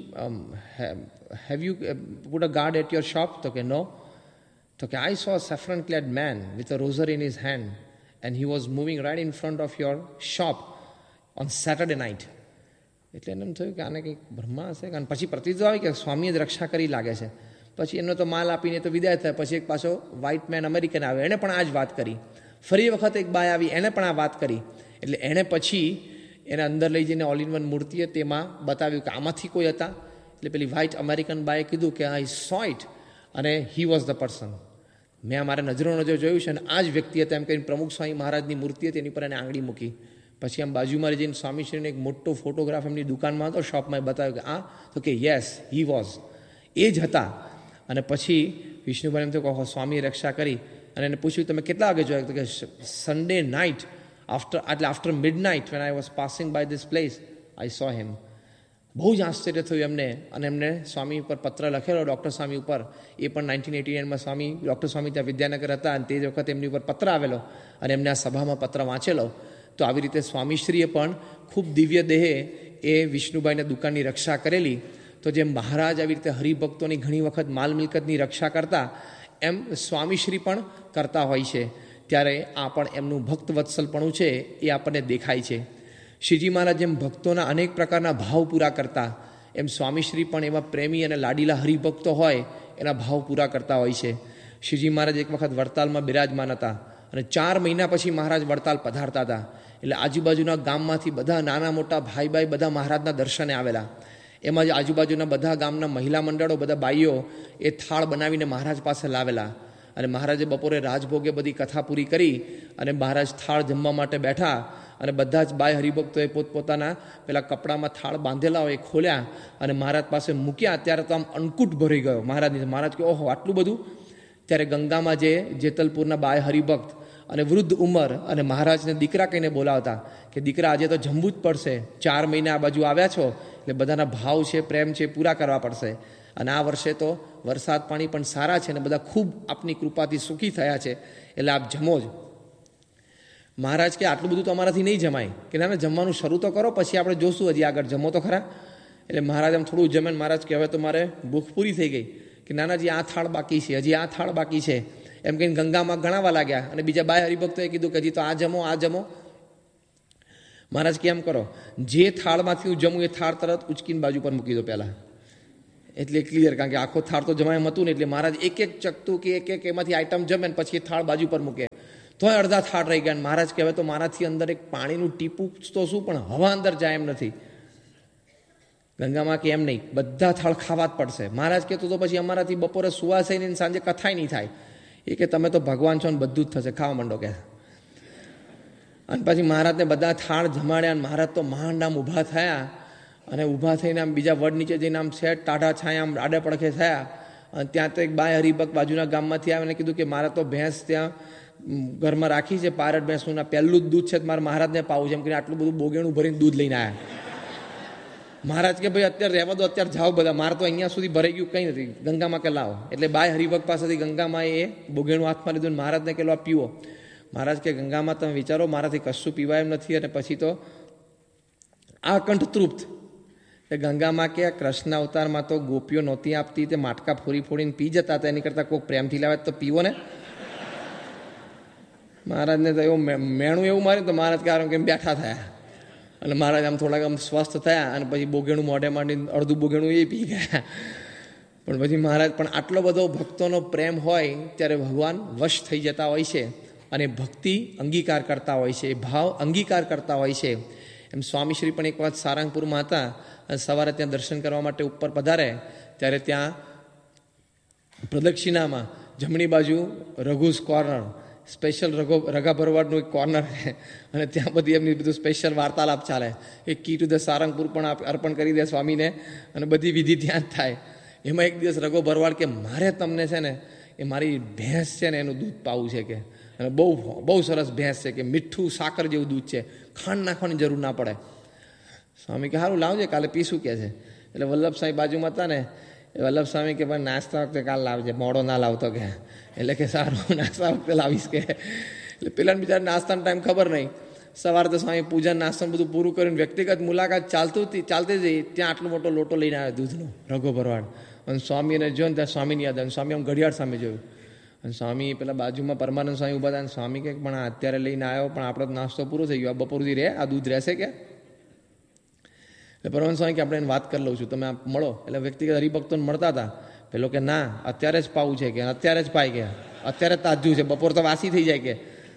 have you put a guard at your shop? તો કે નો. તો કે આઈ સો અ સેફ્રન clad main with a Roser in his hand. And he was moving right in front of your shop on Saturday night. એટલે એને એમ થયું કે આને કંઈક બ્રહ્મા હશે. કારણ પછી પ્રતિજ્ઞા આવી કે સ્વામીએ જ રક્ષા કરી લાગે છે. પછી એનો તો માલ આપીને તો વિદાય થાય. પછી એક પાછો વ્હાઇટ મેન અમેરિકન આવ્યો, એણે પણ આ જ વાત કરી. ફરી વખત એક બાય આવી, એણે પણ આ વાત કરી. એટલે એણે પછી એને અંદર લઈ જઈને ઓલ ઇન વન મૂર્તિએ તેમાં બતાવ્યું કે આમાંથી કોઈ હતા. એટલે પેલી વ્હાઇટ અમેરિકન બાએ કીધું કે આઈ સો ઇટ અને હી વોઝ ધ પર્સન. મેં અમારા નજરો નજર જોયું છે અને આ જ વ્યક્તિ હતા એમ કહીને પ્રમુખ સ્વામી મહારાજની મૂર્તિ હતી એની પર એને આંગળી મૂકી. પછી આમ બાજુમાં જઈને સ્વામીશ્રીને એક મોટો ફોટોગ્રાફ એમની દુકાનમાં હતો, શોપમાં બતાવ્યો કે આ તો કે યસ હી વોઝ, એ જ હતા. અને પછી વિષ્ણુભાઈ એમ થયું કે સ્વામીએ રક્ષા કરી. અને એને પૂછ્યું તમે કેટલા વાગે જોયા? તો કે સન્ડે નાઇટ આફ્ટર એટલે after mid night when I was passing by this place I સો હિમ. બહુ જ આશ્ચર્ય થયું એમને. અને એમને સ્વામી ઉપર પત્ર લખેલો, ડૉક્ટર સ્વામી ઉપર. એ પણ નાઇન્ટીન એટી નાઇનમાં સ્વામી ડૉક્ટર સ્વામી ત્યાં વિદ્યાનગર હતા અને તે જ વખતે એમની ઉપર પત્ર આવેલો અને એમને આ સભામાં પત્ર વાંચેલો. તો આવી રીતે સ્વામીશ્રીએ પણ ખૂબ દિવ્ય દેહે એ વિષ્ણુભાઈને દુકાનની રક્ષા કરેલી. તો જેમ મહારાજ આવી રીતે હરિભક્તોની ઘણી વખત માલ મિલકતની રક્ષા કરતા, એમ સ્વામીશ્રી પણ કરતા હોય છે. ત્યારે આ પણ એમનું ભક્ત વત્સલપણું છે એ આપણને દેખાય છે. શ્રીજી મહારાજ જેમ ભક્તોના અનેક પ્રકારના ભાવ પૂરા કરતા, એમ સ્વામીશ્રી પણ એવા પ્રેમી અને લાડીલા હરિભક્તો હોય એના ભાવ પૂરા કરતા હોય છે. શ્રીજી મહારાજ એક વખત વડતાલમાં બિરાજમાન હતા અને ચાર મહિના પછી મહારાજ વડતાલ પધારતા હતા. એટલે આજુબાજુના ગામમાંથી બધા નાના મોટા ભાઈ ભાઈ બધા મહારાજના દર્શને આવેલા. એમાં જ આજુબાજુના બધા ગામના મહિલા મંડળો, બધા બાઈઓ એ થાળ બનાવીને મહારાજ પાસે લાવેલા. અને મહારાજે બપોરે રાજભોગે બધી કથા પૂરી કરી અને મહારાજ થાળ જમવા માટે બેઠા. અને બધા જ બાય હરિભક્તોએ પોતપોતાના પેલા કપડામાં થાળ બાંધેલા હોય એ ખોલ્યા અને મહારાજ પાસે મૂક્યા. ત્યારે તો આમ અન્નકૂટ ભરી ગયો મહારાજની. મહારાજ કે ઓહો આટલું બધું. ત્યારે ગંગામાં જે જેતલપુરના બાય હરિભક્ત અને વૃદ્ધ ઉંમર અને મહારાજને દીકરા કહીને બોલાવતા કે દીકરા આજે તો જમવું જ પડશે, ચાર મહિના આ બાજુ આવ્યા છો એટલે બધાના ભાવ છે, પ્રેમ છે, પૂરા કરવા પડશે. અને આ વર્ષે તો વરસાદ પાણી પણ સારા છે અને બધા ખૂબ આપની કૃપાથી સુખી થયા છે, એટલે આપ જમો જ. મહારાજ કે આટલું બધું તો અમારાથી નહીં જમાય, કે ના જમવાનું શરૂ તો કરો, પછી આપણે જોશું, હજી આગળ જમો તો ખરા. એટલે મહારાજ આમ થોડું જમે. મહારાજ કે હવે તો મારે ભૂખ પૂરી થઈ ગઈ, કે નાનાજી આ થાળ બાકી છે, હજી આ થાળ બાકી છે, એમ કહીને ગંગામાં ગણાવા લાગ્યા. અને બીજા બાય હરિભક્તોએ કીધું કે હજી તો આ જમો આ જમો. મહારાજ કેમ કરો, જે થાળમાંથી હું જમું એ થાળ તરત ઉચકીને બાજુ પર મૂકી દો પહેલાં, એટલે ક્લિયર. કારણ કે આખો થાળ તો જમાય એમ હતું ને, એટલે મહારાજ એક એક ચકતું કે એક એક એમાંથી આઈટમ જમે ને પછી એ થાળ બાજુ પર મૂકે. તોય અડધા થાળ રહી ગયા. મહારાજ કહેવાય તો મારાથી અંદર એક પાણીનું ટીપું તો શું પણ હવા અંદર જાય એમ નથી. ગંગામાં કે એમ નહીં, બધા થાળ ખાવા જ પડશે. મહારાજ કહેતો તો પછી અમારાથી બપોરે સુવા થઈને સાંજે કથાય નહીં થાય. એ કે તમે તો ભગવાન છો ને બધું જ થશે, ખાવા માંડો કે. અને પછી મહારાજને બધા થાળ જમાડ્યા અને મહારાજ તો માંડ આમ ઊભા થયા અને ઊભા થઈને આમ બીજા વડ નીચે જઈને આમ સેટ ટાઢા છાયા આમ આડે પડખે થયા. અને ત્યાં તો એક બાય હરિભક્ત બાજુના ગામમાંથી આવીને કીધું કે મારે તો ભેંસ ત્યાં ઘરમાં રાખી છે, પારટ ભેંસનું, પહેલું જ દૂધ છે, મારે મહારાજને પાવું છે, એમ કરીને આટલું બધું બોગેણું ભરીને દૂધ લઈને આવ્યા. મહારાજ કે ભાઈ અત્યારે રહેવા દો, અત્યારે જાઓ બધા, મારે તો અહીંયા સુધી ભરાઈ ગયું કંઈ નથી, ગંગામાં કે લાવો. એટલે બાય હરિભક્ત પાસેથી ગંગામાં એ બોગેણું હાથમાં લીધું. મહારાજને કે લો પીવો. મહારાજ કે ગંગામાં તમે વિચારો, મારાથી કશું પીવાય એમ નથી. અને પછી તો આ કંઠ તૃપ્ત. એ ગંગામાં કે કૃષ્ણ અવતારમાં તો ગોપીઓ નહોતી આપતી, તે માટકા ફોડી ફોડીને પી જતા હતા, એની કરતાં કોઈક પ્રેમથી લાવે તો પીવો ને. મહારાજને તો એવું મેણું એવું માર્યું તો મહારાજ કારણ કે બેઠા થયા. અને મહારાજ આમ થોડાક આમ સ્વસ્થ થયા અને પછી બોગેણું મોઢે માંડીને અડધું બોગેણું એ પી ગયા. પણ પછી મહારાજ પણ આટલો બધો ભક્તોનો પ્રેમ હોય ત્યારે ભગવાન વશ થઈ જતા હોય છે અને ભક્તિ અંગીકાર કરતા હોય છે, ભાવ અંગીકાર કરતા હોય છે. એમ સ્વામીશ્રી પણ એક વાત સારંગપુરમાં હતા અને સવારે ત્યાં દર્શન કરવા માટે ઉપર પધારે ત્યારે ત્યાં પ્રદક્ષિણામાં જમણી બાજુ રઘુસ કોર્નર, સ્પેશિયલ રઘો રઘા ભરવાડનું એક કોર્નર છે અને ત્યાં બધી એમની બધું સ્પેશિયલ વાર્તાલાપ ચાલે. એક કી ટુ ધ સારંગપુર પણ અર્પણ કરી દે સ્વામીને અને બધી વિધિ ત્યાં જ થાય. એમાં એક દિવસ રઘો ભરવાડ કે મારે તમને છે ને એ મારી ભેંસ છે ને એનું દૂધ પાવું છે કે, અને બહુ બહુ સરસ ભેંસ છે કે મીઠું સાકર જેવું દૂધ છે, ખાંડ નાખવાની જરૂર ના પડે. સ્વામી કે સારું લાવજે, કાલે પીશું કે છે. એટલે વલ્લભ સ્વામી બાજુમાં હતા ને, એ વલ્લભ સ્વામી કે ભાઈ નાસ્તા વખતે કાલ લાવજે, મોડો ના લાવતો કે. એટલે કે સારું નાસ્તા વખતે લાવીશ કે. એટલે પેલાને બિચારા નાસ્તાનો ટાઈમ ખબર નહીં. સવારે તો સ્વામી પૂજન નાસ્તાનું બધું પૂરું કરીને વ્યક્તિગત મુલાકાત ચાલતું હતી ચાલતી હતી, ત્યાં આટલો મોટો લોટો લઈને આવ્યો દૂધનો રઘો ભરવાડ. અને સ્વામી એને જોયો ને ત્યાં સ્વામીની યાદ આવે. સ્વામી આમ ઘડિયાળ સામે જોયું અને સ્વામી પેલા બાજુમાં પરમાનંદ સ્વામી ઊભા હતા અને સ્વામી કે પણ અત્યારે લઈને આવ્યો પણ આપણો નાસ્તો પૂરો થઈ ગયો, આ બપોર સુધી રહે, આ દૂધ રહેશે કે? એટલે પરમાનંદ સ્વામી કે આપણે એને વાત કરી લઉં છું, તમે આ મળો. એટલે વ્યક્તિગત હરિભક્તોને મળતા હતા. પેલો કે ના અત્યારે જ પાવું છે કે અત્યારે જ પાય કે અત્યારે જ તાજું છે, બપોર તો વાસી થઈ જાય કે.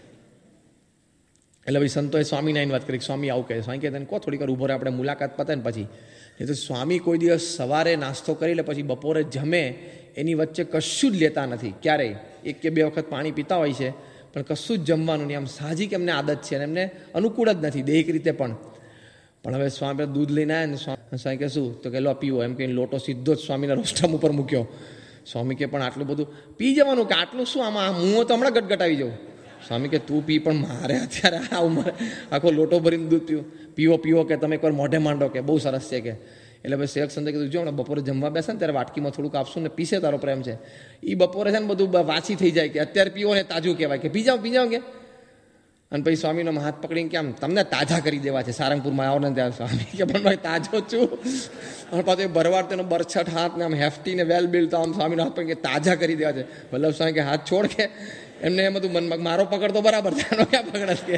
એટલે ભાઈ સંતોએ સ્વામીને આવીને વાત કરી, સ્વામી આવું કહે. સ્વામી કે તેને કહો થોડીક વાર ઊભો રહે, આપણે મુલાકાત પતે ને પછી. એ તો સ્વામી કોઈ દિવસ સવારે નાસ્તો કરી લે પછી બપોરે જમે એની વચ્ચે કશું જ લેતા નથી ક્યારેય. એક કે બે વખત પાણી પીતા હોય છે પણ કશું જ જમવાનું નહીં. આમ સાહજિક એમને આદત છે અને એમને અનુકૂળ જ નથી દૈહિક રીતે પણ. પણ હવે સ્વામી દૂધ લઈને આવ્યા ને સ્વામી કે શું તો કે લો પીવો એમ કે લોટો સીધો જ સ્વામીના રોસ્ટમ ઉપર મૂક્યો. સ્વામી કે પણ આટલું બધું પી જવાનું કે આટલું શું આમાં હું તો હમણાં ગટગટાવી જાઉં. સ્વામી કે તું પી પણ મારે અત્યારે આ ઉંમરે આખો લોટો ભરીને દૂધ પીવો પીવો પીવો કે તમે એકવાર મોઢે માંડો કે બહુ સરસ છે કે. એટલે પછી શેખ સંતે કીધું જો હમણાં બપોરે જમવા બેસે ને ત્યારે વાટકીમાં થોડુંક આપશું ને પીસે તારો પ્રેમ છે. એ બપોરે છે ને બધું વાંચી થઈ જાય કે અત્યારે પીવો ને તાજું કહેવાય કે પી જાઓ પી જાઓ કે. અને પછી સ્વામીનો હાથ પકડીને કે આમ તમને તાજા કરી દેવા છે સારંગપુરમાં આવો ને ત્યારે. સ્વામી કે પણ ભાઈ તાજો છું. અને પાછું ભરવાડ તેનો બરછટ હાથ ને આમ હેફટી ને વેલ બિલ તો આમ સ્વામીનો હાથ પકડી તાજા કરી દેવા છે. વલ્લભ સ્વામી કે હાથ છોડ કે એમને એમ બધું મનમાં મારો પકડ તો બરાબર છે એનો ક્યાં પકડ કે.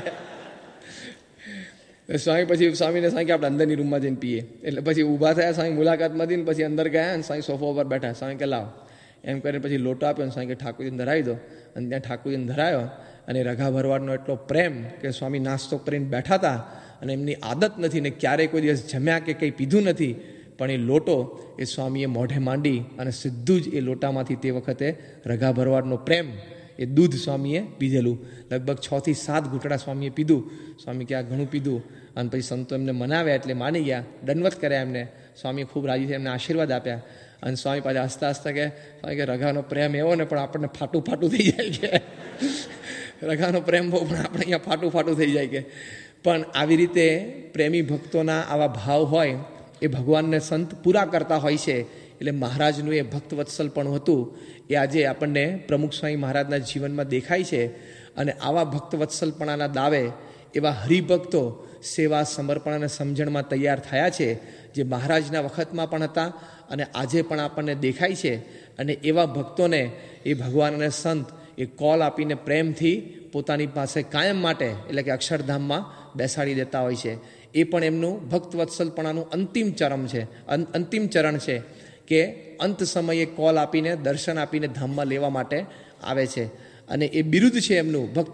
સ્વામી પછી સ્વામીને સ્વામી કે આપણે અંદરની રૂમમાં જઈને પીએ. એટલે પછી ઊભા થયા સ્વામી મુલાકાતમાં દઈને પછી અંદર ગયા અને સ્વામી સોફા ઉપર બેઠા. સ્વામી કે લાવ એમ કરીને પછી લોટો આપ્યો અને સ્વામી કે ઠાકોરજીને ધરાવી દો. અને ત્યાં ઠાકોરજીને ધરાયો અને રઘા ભરવાડનો એટલો પ્રેમ કે સ્વામી નાસ્તો કરીને બેઠા હતા અને એમની આદત નથી ને ક્યારેય કોઈ દિવસ જમ્યા કે કંઈ પીધું નથી. પણ એ લોટો એ સ્વામીએ મોઢે માંડી અને સીધું જ એ લોટામાંથી તે વખતે રઘા ભરવાડનો પ્રેમ એ દૂધ સ્વામીએ પીધેલું. લગભગ છ થી સાત ઘૂંટડા સ્વામીએ પીધું. સ્વામી કે આ ઘણું પીધું. અને પછી સંતો એમને મનાવ્યા એટલે માની ગયા, દંડવત કર્યા એમને. સ્વામી ખૂબ રાજી થઈ એમને આશીર્વાદ આપ્યા. અને સ્વામી પાછા હસતા હસતા કે સ્વામી કે રઘાનો પ્રેમ એવો ને પણ આપણને ફાટું ફાટું થઈ જાય કે રઘાનો પ્રેમ બહુ પણ આપણે અહીંયા ફાટું ફાટું થઈ જાય કે. પણ આવી રીતે પ્રેમી ભક્તોના આવા ભાવ હોય એ ભગવાનને સંત પૂરા કરતા હોય છે. એટલે મહારાજનું એ ભક્તવત્સલ પણ હતું એ આજે આપણને પ્રમુખ સ્વામી મહારાજના જીવનમાં દેખાય છે. અને આવા ભક્તવત્સલપણાના દાવે એવા હરિભક્તો સેવા સમર્પણ અને સમજણમાં તૈયાર થયા છે જે મહારાજના વખતમાં પણ હતા અને આજે પણ આપણને દેખાય છે. અને એવા ભક્તોને એ ભગવાન અને સંત એ કોલ આપીને પ્રેમથી પોતાની પાસે કાયમ માટે એટલે કે અક્ષરધામમાં બેસાડી દેતા હોય છે. એ પણ એમનું ભક્તવત્સલપણાનું અંતિમ ચરમ છે અંતિમ ચરણ છે કે અંત સમયે કોલ આપીને દર્શન આપીને ધામમાં લેવા માટે આવે છે. અને એ બિરુદ છે એમનું ભક્ત